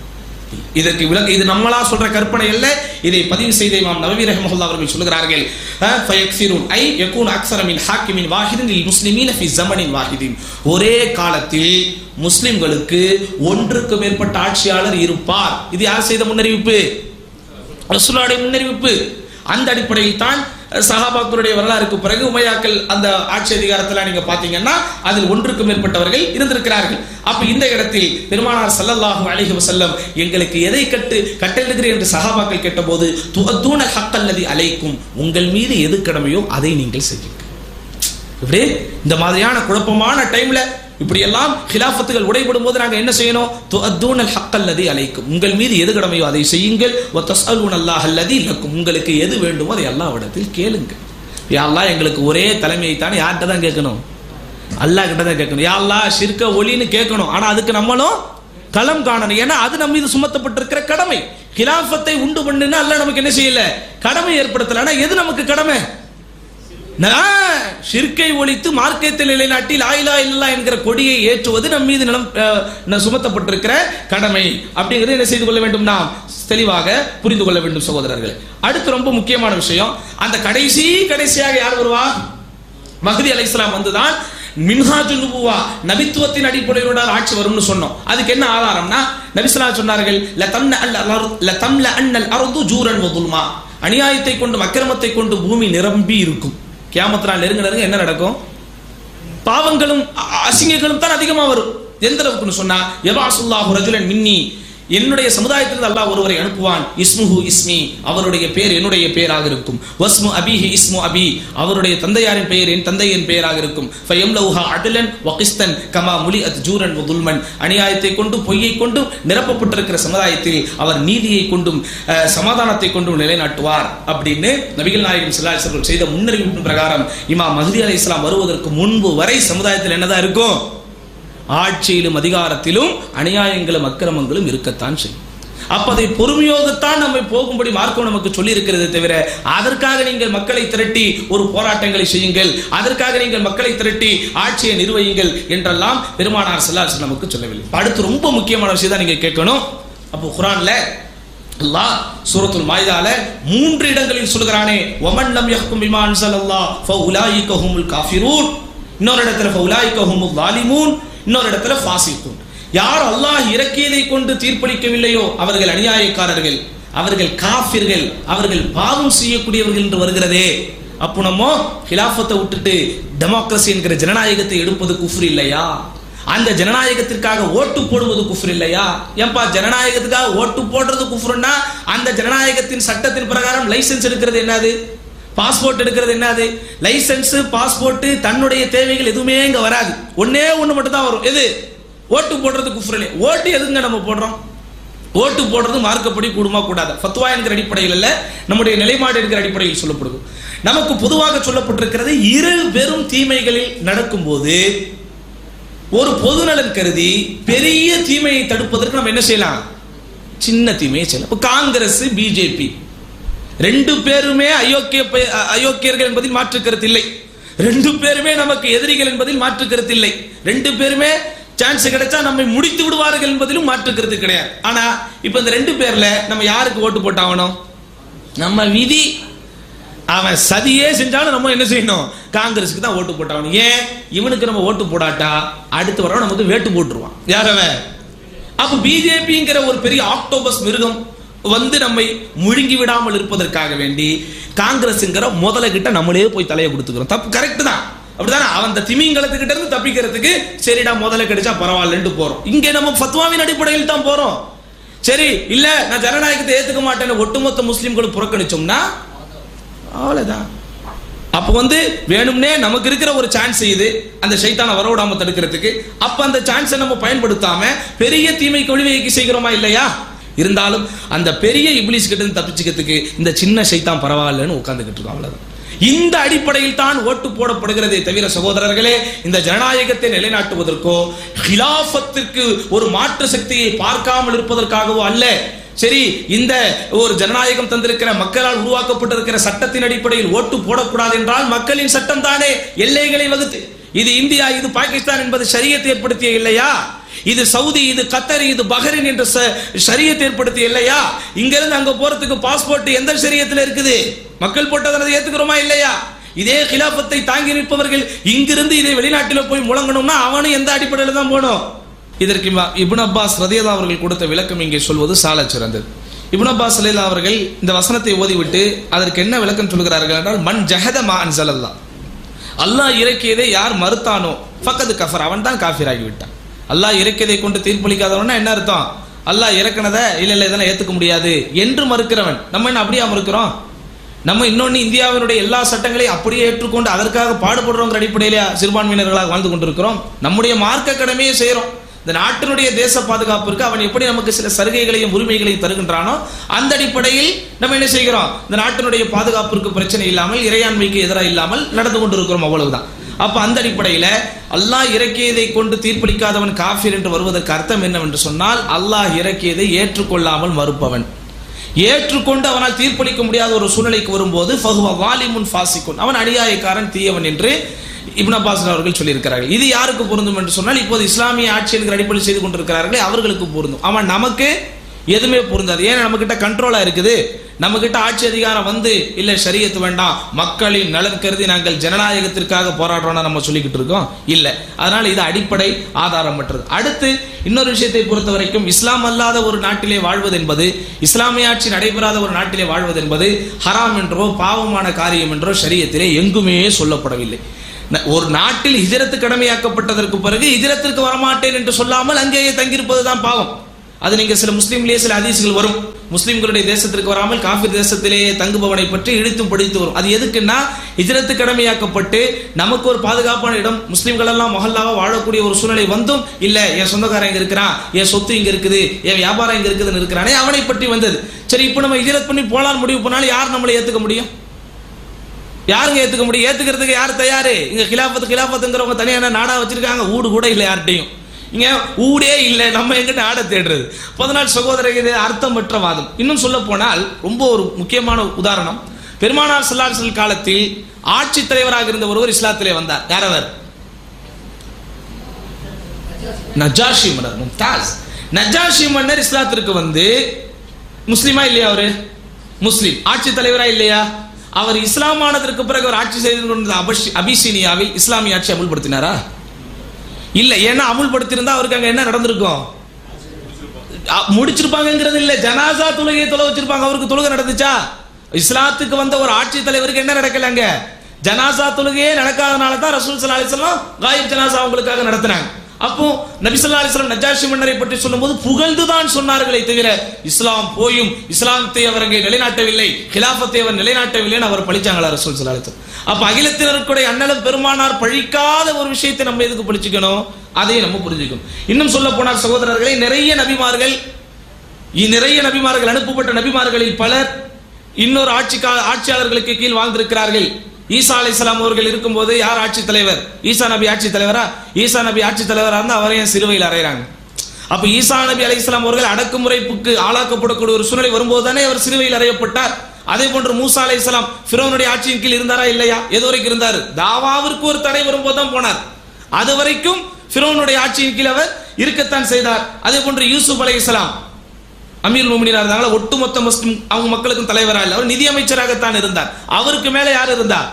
இதற்கு விளக்கு இது நம்மளா சொல்ற கற்பனை அல்ல. இதை பதிவு செய்த இமாம் நவவி ரஹ்மத்துல்லாஹி அவர்கள் சொல்கிறார்கள், ஃபயக்ஸிரூன் ஐ யகூன் அக்ஸர மின் ஹாக்கிமின் வாஹிதின் லில் முஸ்லிமீன ஃபி ஸமனின் வாஹிதின், ஒரே காலத்தில் முஸ்லிம்களுக்கு ஒன்றுக்கு மேற்பட்ட ஆட்சியாளர் இருப்பார். இது யார் செய்த முன்னறிவிப்பு? ரசூலுல்லாஹ்வுடைய முன்னறிவிப்பு. அந்த அடிப்படையில் தான் சஹாபாக்களுடைய வரலாறுக்கு பிறகு உமையாக்கள் அந்த ஆட்சி அதிகாரத்தில் நீங்க பாத்தீங்கன்னா அதில் ஒன்றுக்கு மேற்பட்டவர்கள் இருந்திருக்கிறார்கள். அப்ப இந்த இடத்தில் பெருமானார் ஸல்லல்லாஹு அலைஹி வஸல்லம் எங்களுக்கு எதை கட்டளையிடுகிறீர்கள் என்று சஹாபாக்கள் கேட்டபோது, துஅத்தூன ஹக்கல்லதி அலைக்கும், உங்கள் மீது எது கடமையோ அதை நீங்கள் செய்யுங்கள். இப்படி இந்த மாதிரியான குழப்பமான டைம்ல இப்படி எல்லாம் ஹிலாஃபத்துகள் உடைபடும் போது நாங்க என்ன செய்யணும்? துஅத்தூனல் ஹக்கல்லதி அலைக்கும், உங்கள் மீது எது கடமையோ அதை செய்யுங்கள். வ தஸ்அலூனல்லாஹ் அல்லதி லக்கும், உங்களுக்கு எது வேண்டுமோ அதை அல்லாஹ்விடத்தில் கேளுங்கள். யா அல்லாஹ், எங்களுக்கு ஒரே தலைமையை தானே யார்கிட்ட தான் கேட்கணும்? அல்லாஹ் கிட்ட தான் கேட்கணும். யா அல்லாஹ் ஷிர்க ஒலின்னு கேட்கணும். ஆனா அதுக்கு நம்மளும் களம் காணணும். ஏன்னா அது நம்ம மீது சுமத்தப்பட்டிருக்கிற கடமை. ஹிலாஃபத்தை உண்டு பண்ணுன்னா அல்லாஹ் நமக்கு என்ன செய்யல? கடமை ஏற்படுத்தல. ஆனா எது நமக்கு கடமை? ஷிர்கை ஒழித்து மார்க்கத்தில் நிலைநாட்டி லா இலாஹ இல்லல்லாஹ் என்கிற கொடியை ஏற்றுவது நம் மீது சுமத்தப்பட்டிருக்கிற கடமை. அப்படிங்கிறது என்ன செய்து கொள்ள வேண்டும்? நாம் தெளிவாக புரிந்து கொள்ள வேண்டும் சகோதரர்களே. அடுத்து ரொம்ப முக்கியமான விஷயம், அந்த கடைசியாக யார் வருவா? மஹ்தி அலைஹிஸ்ஸலாம் வந்துதான் மின்ஹாஜுன் நுபுவா நபித்துவத்தின் அடிப்படையோட ஆட்சி வரும்னு சொன்னோம். அதுக்கு என்ன ஆதாரம்னா நபி ஸல்லல்லாஹு அலைஹி சொன்னார்கள் லதம்ல அன்னல் அர்து ஜூரன் வ துல்மா, அநியாயத்தை கொண்டு அக்கிரமத்தை கொண்டு பூமி நிரம்பி இருக்கும். கியாமத் நாள் நெருங்க என்ன நடக்கும்? பாவங்களும் அசிங்கங்களும் தான் அதிகமா வரும். எந்த அளவுக்குன்னு சொன்னா யபாசுல்லாஹு ரஜுலன் மின்னி, என்னுடைய சமுதாயத்திலிருந்து அல்லாஹ் ஒருவரை அனுப்புவான். இஸ்முஹு இஸ்மி, அவருடைய பெயர் என்னுடைய பெயராக இருக்கும். வஸ்மு அபிஹி இஸ்மு அபி, அவருடைய தந்தையாரின் பெயர் என் தந்தையின் பெயராக இருக்கும். ஃபயம்லவுஹா அத்லன் வ கிஸ்தன் கமா முலிஅத் ஜூரன் வ துல்மன், அநியாயத்தை கொண்டு பொய்யை கொண்டும் நிரப்பப்பட்டிருக்கிற சமுதாயத்தில் அவர் நீதியை கொண்டும் சமாதானத்தை கொண்டும் நிலைநாட்டுவார் அப்படின்னு நபிகள் நாயகம் ஸல்லல்லாஹு அலைஹி வஸல்லம் செய்த முன்னறிவிப்பின் பிரகாரம் இமாம் மஹ்தி அலைஹிஸ்ஸலாம் வருவதற்கு முன்பு வரை சமுதாயத்தில் என்னதான் இருக்கும்? ஆட்சியிலும் அதிகாரத்திலும் அநியாயங்களும் அக்கிரமங்களும் இருக்கத்தான் செய்யும். அப்ப அதை பொறுமையோகத்தான் நம்மை போகும்படி மார்க்கம் நமக்கு சொல்லி இருக்கிறது தவிர அதற்காக நீங்கள் மக்களை திரட்டி ஒரு போராட்டங்களை செய்யுங்கள், அதற்காக நீங்கள் மக்களை திரட்டி ஆட்சியை நிர்வகியுங்கள் என்றெல்லாம் பெருமானார் ஸல்லல்லாஹு அலைஹி வஸல்லம் நமக்கு சொல்லவில்லை. அடுத்து ரொம்ப முக்கியமான விஷயம் தான் நீங்க கேட்கணும். அப்போ குர்ஆன்ல அல்லாஹ் சூரத்துல் மாயிதால 3 இடங்களில் சொல்கிறானே, வமன் லம் யஹ்கும் பிமா அன்ஸலல்லாஹ் ஃபஉலாயிக ஹுமுல் காஃபிரூன், இன்னொரு இடத்துல ஃபஉலாயிக ஹுமுல் ஸாலிமூன், இன்னொரு இடத்துல ஃபாசிகூன். யார் அல்லாஹ் இறக்கியதை கொண்டு தீர்ப்பளிக்கவில்லையோ அவர்கள் அநியாயக்காரர்கள், அவர்கள் காஃபிர்கள், அவர்கள் பாவம் செய்யக்கூடியவர்கள் என்று வருகிறதே. அப்போ நம்ம ஹிலாஃபத்தை விட்டுட்டு டெமோக்ரஸி என்கிற ஜனநாயகத்தை எடுப்பது குஃப்ர் இல்லையா? அந்த ஜனநாயகத்திற்காக ஓட்டு போடுவது குஃப்ர் இல்லையா? ஏன்பா ஜனநாயகத்துக்காக ஓட்டு போடுறது குஃப்ர்னா அந்த ஜனநாயகத்தின் சட்டத்தின் பிரகாரம் லைசென்ஸ் எடுக்கிறது என்னது? பாஸ்போர்ட் எடுக்கிறது என்னது? லைசென்ஸ் பாஸ்போர்ட் தன்னுடைய தேவைகள் எதுவுமே இங்க வராது. ஒண்ணே ஒண்ணு மட்டும் தான் வரும். எது? ஓட்டு போடுறது குஃப்ர் இல்லை. ஓட்டு எதுங்க நம்ம போடுறோம்? ஓட்டு போடுறது மார்க்கப்படி கூடுமா கூடாது? ஃபத்வா என்கிற அடிப்படையில் அல்ல, நம்முடைய நிலைப்பாடு என்கிற அடிப்படையில் சொல்லப்படுது. நமக்கு பொதுவாக சொல்லப்பட்டிருக்கிறது, இரு பெரும் தீமைகளில் நடக்கும் போது ஒரு பொதுநலன் கருதி பெரிய தீமையை தடுப்பதற்கு நம்ம என்ன செய்யலாம்? சின்ன தீமையை செய்யலாம். இப்போ காங்கிரஸ் பிஜேபி 2 பேருமே அயோக்கியர்கள் என்பதில் மாற்று கருத்து இல்லை. 2 பேருமே நமக்கு எதிரிகள் என்பதில் மாற்று கருத்து இல்லை. 2 பேருமே சான்ஸ் கிடைச்சா நம்மை முடித்து விடுவார்கள் என்பதிலும் மாற்று கருத்து கிடையாது. ஆனா இப்ப இந்த 2 பேர்ல நம்ம யாருக்கு ஓட்டு போட்டாகணும்? நம்ம விதி அவன் சதியே செஞ்சாலும் நம்ம என்ன செய்யணும்? காங்கிரஸுக்கு தான் ஓட்டு போட்டாகணும். ஏன்? இவனுக்கு நம்ம ஓட்டு போடாட்டா அடுத்து வர நமக்கு வேட்டு போட்டுருவான். யார் அவன்? அப்ப பிஜேபிங்கிற ஒரு பெரிய ஆக்டோபஸ் மிருகம் வந்து நம்மை முழுங்கி விடாமல் இருப்பதற்காக வேண்டி காங்கிரஸ்ங்கிற முதல கிட்ட நம்மளே போய் தலையை கொடுத்துக்கிறோம். தப்பு கரெக்ட் தான், அப்படிதானே? அவன் அந்த திமிங்கலத்துக்கிட்ட இருந்து தப்பிக்கிறதுக்கு சரிடா முதல்ல கிடைச்சா பரவாயில்லன்னு போறோம். இங்க நம்ம ஃபத்வாவின் அடிப்படையில் தான் போறோம். சரி இல்ல நான் ஜனநாயகத்தை ஏத்துக்க மாட்டேன்னு ஒட்டுமொத்த முஸ்லிம்களும் புறக்கணிச்சோம்னா அவ்வளவுதான். அப்ப வந்து வேணும்னே நமக்கு இருக்கிற ஒரு சான்ஸ் இது அந்த ஷைத்தானை வரவிடாம தடுக்கிறதுக்கு. அப்ப அந்த சான்ஸை நம்ம பயன்படுத்தாம பெரிய தீமைக்கு வழிவகை செய்கிறோமா இல்லையா? இருந்தாலும் அந்த பெரிய இப்லீஸ் கிட்ட இருந்து தப்பிச்சுக்கிறதுக்கு இந்த சின்ன ஷைத்தான் பரவாயில்லன்னு உட்கார்ந்துகிட்டு இருக்கோம். அவ்வளவுதான். இந்த அடிப்படையில் தான் ஓட்டு போடப்படுகிறதே தவிர சகோதரர்களே, இந்த ஜனநாயகத்தை நிலைநாட்டுவதற்கோ ஹிலாஃபத்திற்கு ஒரு மாற்று சக்தியை பார்க்காமல் இருப்பதற்காகவோ அல்ல. சரி, இந்த ஒரு ஜனநாயகம் தந்திருக்கிற மக்களால் உருவாக்கப்பட்டிருக்கிற சட்டத்தின் அடிப்படையில் ஓட்டு போடக்கூடாது என்றால் மக்களின் சட்டம் தானே எல்லைகளை வகுத்து. இது இந்தியா, இது பாகிஸ்தான் என்பது ஷரியத் ஏற்படுத்திய இல்லையா? இது சவுதி, இது கத்தர், இது பஹ்ரைன் என்ற ஷரியத் ஏற்படுத்திய இல்லையா? இங்க இருந்து அங்க போறதுக்கு பாஸ்போர்ட் எந்த ஷரியத்துல இருக்குது? மக்கள் போட்டதை ஏத்துக்கிறோமா இல்லையா? இதே கிலாபத்தை தாங்கி நிற்பவர்கள் இங்கிருந்து இதை வெளிநாட்டில் போய் முழங்கணும்னா அவனும் எந்த அடிப்படையில் தான் போகணும்? இதற்கு இப்னு அப்பாஸ் ரலியல்லாஹு அவர்கள் கொடுத்த விளக்கம் இங்கே சொல்வது சாலச் சிறந்தது. இப்னு அப்பாஸ் ரலியல்லாஹு அவர்கள் இந்த வசனத்தை ஓதிவிட்டு அதற்கு என்ன விளக்கம் சொல்கிறார்கள் என்றால், மன் ஜஹத மா அன்ஸலல்லாஹ், அல்லாஹ் இறக்கியதை யார் மறுத்தானோ ஃபக்கத் கஃபர், அவன் தான் காஃபிர் ஆகிவிட்டான். அல்லாஹ் இறக்கியதை கொண்டு தீர்ப்பளிக்காதவன்னா என்ன அர்த்தம்? அல்லாஹ் இறக்கினதை இல்ல இதெல்லாம் ஏத்துக்க முடியாது என்று மறுக்கிறவன். நம்ம என்ன அப்படியா மறுக்கிறோம்? நம்ம இன்னொன்னு இந்தியாவினுடைய எல்லா சட்டங்களையும் அப்படியே ஏற்றுக்கொண்டு அதற்காக பாடுபடுறோங்கிற அடிப்படையில சிறுபான்மையினர்களாக வாழ்ந்து கொண்டிருக்கிறோம். நம்முடைய மார்க்க கடமையை செய்யறோம். இந்த நாட்டினுடைய தேச பாதுகாப்பிற்கு அவன் எப்படி நமக்கு சில சலுகைகளையும் உரிமைகளையும் தருகின்றானோ அந்த அடிப்படையில் நம்ம என்ன செய்கிறோம்? இந்த நாட்டினுடைய பாதுகாப்பிற்கு பிரச்சனை இல்லாமல், இறையாண்மைக்கு எதிராக இல்லாமல் நடந்து கொண்டிருக்கிறோம். அவ்வளவுதான். அப்ப அந்த அடிப்படையில அல்லாஹ் இறக்கியதை கொண்டு தீர்ப்பளிக்காதவன் காஃபிர் என்று வருவதற்கு அர்த்தம் என்னவென்று சொன்னால், அல்லாஹ் இறக்கியதை ஏற்றுக்கொள்ளாமல் மறுப்பவன், ஏற்றுக்கொண்டு அவனால் தீர்ப்பளிக்க முடியாத ஒரு சூழ்நிலைக்கு வரும்போது ஃபஹுவ வாலிமுன் ஃபாசிகுன், அவன் அநியாயக்காரன், தீயவன் என்று இப்னு அப்பாஸ் அவர்கள் சொல்லியிருக்கிறார்கள். இது யாருக்கு பொருந்தும் என்று சொன்னால், இப்போது இஸ்லாமிய ஆட்சி என்கிற அடிப்படையில் செய்து கொண்டிருக்கிறார்களே அவர்களுக்கு பொருந்தும். அவன் நமக்கு எதுவுமே பொருந்தாது. ஏன்னா நம்ம கிட்ட கண்ட்ரோலா இருக்குது. நம்ம கிட்ட ஆட்சி அதிகாரம் வந்து இல்ல ஷரியத் வேண்டாம், மக்களின் நலன் கருதி நாங்கள் ஜனநாயகத்திற்காக போராடுறோம்னா நம்ம சொல்லிக்கிட்டு இருக்கோம் இல்ல. அதனால இது அடிப்படை ஆதாரமற்றது. அடுத்து இன்னொரு விஷயத்தை பொறுத்த வரைக்கும் இஸ்லாம் அல்லாத ஒரு நாட்டிலே வாழ்வது என்பது, இஸ்லாமிய ஆட்சி நடைபெறாத ஒரு நாட்டிலே வாழ்வது என்பது ஹராம் என்றோ பாவமான காரியம் என்றோ ஷரியத்திலே எங்குமே சொல்லப்படவில்லை. ஒரு நாட்டில் ஹிஜ்ரத்து கடமையாக்கப்பட்டதற்கு பிறகு ஹிஜ்ரத்திற்கு வரமாட்டேன் என்று சொல்லாமல் அங்கேயே தங்கியிருப்பதுதான் பாவம். அது நீங்க சில முஸ்லீம்லேயே சில ஹதீஸ்கள் வரும், முஸ்லிம்களுடைய தேசத்திற்கு வராமல் காஃபிர் தேசத்திலேயே தங்குபவனை பற்றி இழுத்தும் படித்து வரும். அது எதுக்குன்னா ஹிஜ்ரத்து கடமையாக்கப்பட்டு நமக்கு ஒரு பாதுகாப்பான இடம், முஸ்லிம்கள் எல்லாம் மொஹல்லாவா வாழக்கூடிய ஒரு சூழ்நிலை வந்தும் இல்ல என் சொந்தக்காரன் இங்க இருக்கிறான், என் சொத்து இங்க இருக்குது, என் வியாபாரம் இங்க இருக்குதுன்னு இருக்கிறானே அவனை பற்றி வந்தது. சரி, இப்போ நம்ம ஹிஜ்ரத் பண்ணி போலான்னு முடிவு பண்ணாலும் யார் நம்மளை ஏத்துக்க முடியும்? யாருங்க ஏத்துக்க முடியும்? ஏத்துக்கிறதுக்கு யார் தயாரு? இங்க கிலாபத்துங்கிறவங்க தனியான நாடா வச்சிருக்காங்க, ஊடு கூட இல்லை யார்கிட்டையும். இங்க ஊடே இல்லை, நம்ம எங்கிட்ட ஆட தேடுறது. அதனால் சகோதரர், இது அர்த்தமற்ற வாதம். இன்னும் சொல்ல போனால் ரொம்ப ஒரு முக்கியமான உதாரணம், பெருமானார் ஸல்லல்லாஹு அலைஹி வஸல்லம் காலத்தில் ஆட்சி தலைவராக இருந்த ஒருவர் இஸ்லாத்திலே வந்தார். யார் அவர்? நஜாஷி மன்னர். மும்தாஸ். நஜாஷி மன்னர் இஸ்லாத்திற்கு வந்து முஸ்லிமா இல்லையா? அவரு முஸ்லிம். ஆட்சி தலைவரா இல்லையா? அவர் இஸ்லாமானதற்கு பிறகு அவர் ஆட்சி செய்து கொண்ட அபிசீனியாவில் இஸ்லாமிய ஆட்சி அமுல்படுத்தினாரா? இல்ல. ஏன்னா அமுல்படுத்தியிருந்தா அவருக்கு அங்க என்ன நடந்திருக்கும்? முடிச்சிருப்பாங்கிறது இல்ல, ஜனாசா தொழுகையை தொலை வச்சிருப்பாங்க. அவருக்கு தொழுகை நடந்துச்சா? இஸ்லாத்துக்கு வந்த ஒரு ஆட்சி தலைவருக்கு என்ன நடக்கலங்க? ஜனாசா தொழுகையே நடக்காதனால தான் ரசூல் ஸல்லல்லாஹு அலைஹி வஸல்லம் காயிப் ஜனாசா அவங்களுக்காக நடத்தினாங்க. அப்போ நபி ஸல்லல்லாஹு அலைஹி வஸல்லம் நஜாஷி மன்னரை பற்றி சொல்லும்போது புகழ்ந்துதான் சொன்னார்களே தவிர இஸ்லாம் போயும் இஸ்லாத்தை அவர்கள் நிலைநாட்டவில்லை, கிலாஃபத்தை அவர் நிலைநாட்டவில்லைன்னு அவர் பழிச்சாங்களா ரசூல் ஸல்லல்லாஹு அலைஹி வஸல்லம்? அப்ப அகிலத்தினருக்குடைய அண்ணலும் பெருமானார் பழிக்காத ஒரு விஷயத்தை நம்ம எதுக்கு பழிச்சுக்கணும்? அதையும் நம்ம புரிஞ்சுக்கணும். இன்னும் சொல்ல போனால் சகோதரர்களே, நிறைய நபிமார்கள் அனுப்பப்பட்ட நபிமார்களில் பலர் இன்னொரு ஆட்சியாளர்களுக்கு கீழ் வாழ்ந்திருக்கிறார்கள். ஈசா அலைஹிஸ்ஸலாம் அவர்கள் இருக்கும்போது யார் ஆட்சி தலைவர்? ஈசா நபி ஆட்சி தலைவரா? ஈசா நபி ஆட்சி தலைவரா இருந்தா அவரையும் சிலுவையில் அறையறாங்க. அப்ப ஈசா நபி அலைஹிஸ்ஸலாம் அவர்கள் அடக்குமுறைக்கு ஆளாக்கப்படக்கூடிய ஒரு சூழ்நிலை வரும்போது தானே அவர் சிலுவையில் அறையப்பட்டார். அதே போன்று மூசா அலைஹிஸ்ஸலாம் ஃபிரௌனுடைய ஆட்சியின் கீழ் இருந்தாரா இல்லையா? எது வரைக்கும் இருந்தார்? தாவாவிற்கு ஒரு தடை வரும்போது தான் போனார். அது வரைக்கும் ஃபிரௌனுடைய ஆட்சியின் கீழ் அவர் இருக்கத்தான் செய்தார். அதே போன்று யூசுப் அலைஹிஸ்ஸலாம் அமீர் முஃமினீனா இருந்தாங்க, ஒட்டுமொத்த முஸ்லிம் அவங்க மக்களுக்கும் தலைவரா இல்லை, அவர் நிதியமைச்சராகத்தான் இருந்தார். அவருக்கு மேல யார் இருந்தார்?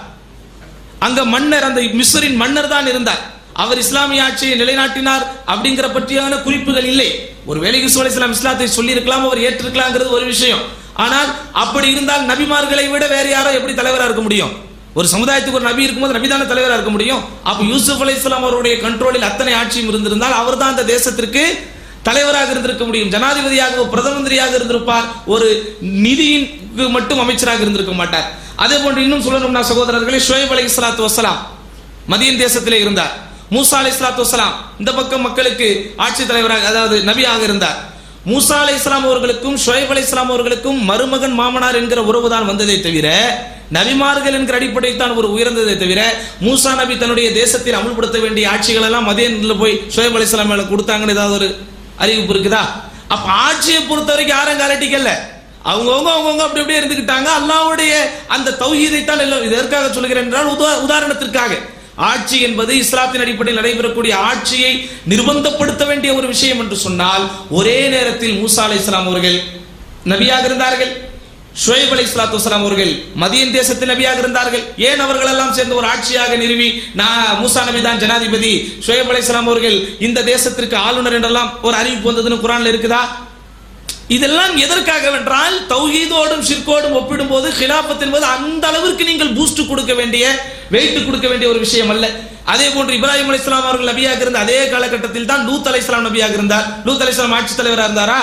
அங்க மன்னர், அந்த மிஸ்ரின் மன்னர் தான் இருந்தார். அவர் இஸ்லாமிய ஆட்சியை நிலைநாட்டினார் அப்படிங்கிற பற்றியான குறிப்புகள் இல்லை. ஒருவேளை யூசுப் அலைஹிஸ்ஸலாம் இஸ்லாத்தை சொல்லி இருக்கலாம், அவர் ஏற்றிருக்கலாம்ங்கிறது ஒரு விஷயம். ஆனால் அப்படி இருந்தால் நபிமார்களை விட வேற யாரோ எப்படி தலைவரா இருக்க முடியும்? ஒரு சமுதாயத்துக்கு ஒரு நபி இருக்கும்போது நபி தானே தலைவரா இருக்க முடியும். அப்ப யூசுப் அலைஹிஸ்ஸலாம் அவருடைய கண்ட்ரோலில் அத்தனை ஆட்சியும் இருந்திருந்தால் அவர் தான் அந்த தேசத்திற்கு தலைவராக இருந்திருக்க முடியும். ஜனாதிபதியாக, பிரதம மந்திரியாக இருந்திருப்பார், ஒரு நிதிக்கு மட்டும் அமைச்சராக இருந்திருக்க மாட்டார். அதே போன்று இன்னும் சொல்லணும்னா சகோதரர்களே, ஷுவைப் அலைஹிஸ்ஸலாத்து வஸ்ஸலாம் மதியன் தேசத்திலே இருந்தார். மூசா அலைஹிஸ்ஸலாத்து வஸ்ஸலாம் இந்த பக்கம் மக்களுக்கு ஆட்சி தலைவராக, அதாவது நபியாக இருந்தார். மூசா அலைஹிஸ்ஸலாம் அவர்களுக்கும் ஷுவைப் அலைஹிஸ்ஸலாம் அவர்களுக்கும் மருமகன் மாமனார் என்கிற உறவு தான் வந்ததை தவிர நபிமார்கள் என்கிற அடிப்படையில் தான் ஒரு உயர்ந்ததை தவிர மூசா நபி தன்னுடைய தேசத்தில் அமுல்படுத்த வேண்டிய ஆட்சிகள் எல்லாம் மதியன்ல போய் ஷுவைப் அலைஹிஸ்ஸலாம் மேல கொடுத்தாங்கன்னு ஏதாவது ஒரு அறிவிப்பு இருக்குதா? அப்ப ஆட்சியை பொறுத்த வரைக்கும் யாரும் கலட்டிக்கல, அவங்கவுங்க அப்படி அப்படியே இருந்துக்கிட்டாங்க. அல்லாஹ்வுடைய அந்த தௌஹீதை தான் எல்லாம். இதற்காக சொல்கிறேன் என்றால் உதாரணத்திற்காக ஆட்சி என்பது இஸ்லாத்தின் அடிப்படையில் நடைபெறக்கூடிய ஆட்சியை நிர்பந்தப்படுத்த வேண்டிய ஒரு விஷயம் என்று சொன்னால், ஒரே நேரத்தில் மூசா அலைஹிஸ்ஸலாம் அவர்கள் நபியாக இருந்தார்கள், ஷுவைப் அலைஹிஸ்ஸலாத்து வஸ்ஸலாம் அவர்கள் மதியன் தேசத்தில் நபியாக இருந்தார்கள். ஏன் அவர்கள் எல்லாம் சேர்ந்து ஒரு ஆட்சியாக நிறுவி மூசா நபி தான் ஜனாதிபதி, ஷுவைப் அலைஹிஸ்ஸலாம் அவர்கள் இந்த தேசத்திற்கு ஆளுநர் என்றெல்லாம் ஒரு அறிவிப்பு வந்ததுன்னு குர்ஆன்ல இருக்குதா? இதெல்லாம் எதற்காக என்றால் தௌஹீதோடும் ஷிர்கோடும் ஒப்பிடும்போது கிலாஃபத் என்பது அந்த அளவிற்கு நீங்கள் பூஸ்ட் கொடுக்க வேண்டிய, வெயிட் கொடுக்க வேண்டிய ஒரு விஷயம் அல்ல. அதே போன்று இப்ராஹிம் அலைஹிஸ்ஸலாம் அவர்கள் நபியாக இருந்த அதே காலகட்டத்தில் தான் லூத் அலைஹிஸ்ஸலாம் நபியாக இருந்தார். லூத் அலைஹிஸ்ஸலாம் ஆட்சி தலைவராக இருந்தாரா?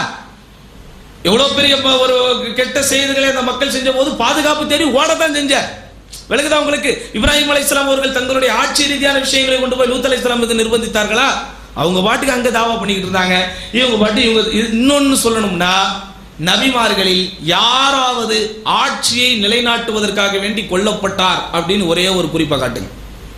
எவ்வளவு பெரிய ஒரு கெட்ட செய்திகளை அந்த மக்கள் செஞ்ச போது பாதுகாப்பு தேடி ஓடத்தான் செஞ்சார். விளக்குதா உங்களுக்கு? இப்ராஹிம் அலைஹிஸ்ஸலாம் அவர்கள் தங்களுடைய ஆட்சி ரீதியான விஷயங்களை கொண்டு போய் லூத் அலைஹிஸ்ஸலாம் மீது நிர்பந்தித்தார்களா? அவங்க பாட்டுக்கு அங்க தாவா பண்ணிக்கிட்டு இருந்தாங்க. இவங்க பாட்டு இன்னொன்னு சொல்லணும்னா, நபிமார்களில் யாராவது ஆட்சியை நிலைநாட்டுவதற்காக வேண்டி கொல்லப்பட்டார் அப்படின்னு ஒரே ஒரு குறிப்பா காட்டுங்க.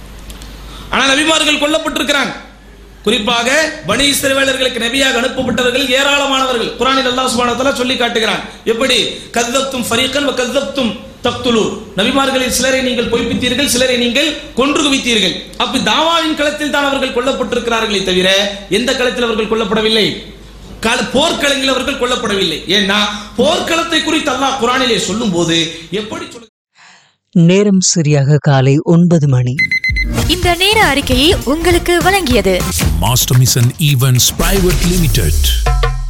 ஆனா நபிமார்கள் கொல்லப்பட்டிருக்கிறாங்க. குறிப்பாக பனி இஸ்ரவேலர்களுக்கு நபியாக அனுப்பப்பட்டவர்கள் ஏராளமானவர்கள். குர்ஆனில் அல்லாஹ் சுப்ஹானஹு வ தஆலா சொல்லி காட்டுகிறான். எப்படி? கஸ்ஸப்தும் ஃபரீகன் வ கஸ்ஸப்தும் தக்துலூன். நபிமார்களில் சிலரை நீங்கள் பொய்ப்பித்தீர்கள், சிலரை நீங்கள் கொன்று குவித்தீர்கள். அப்ப தாவாவின் களத்தில் தான் அவர்கள் கொல்லப்பட்டிருக்கிறார்களே தவிர எந்த களத்தில் அவர்கள் கொல்லப்படவில்லை? போர்க்களங்களில் அவர்கள் கொல்லப்படவில்லை. ஏன்னா போர்க்களத்தை குறித்து அல்லாஹ் குர்ஆனிலே சொல்லும் போது எப்படி நேரம் சரியாக காலை 9 மணி. இந்த நேர அறிக்கையை உங்களுக்கு வழங்கியது Master Mission Events Private Limited.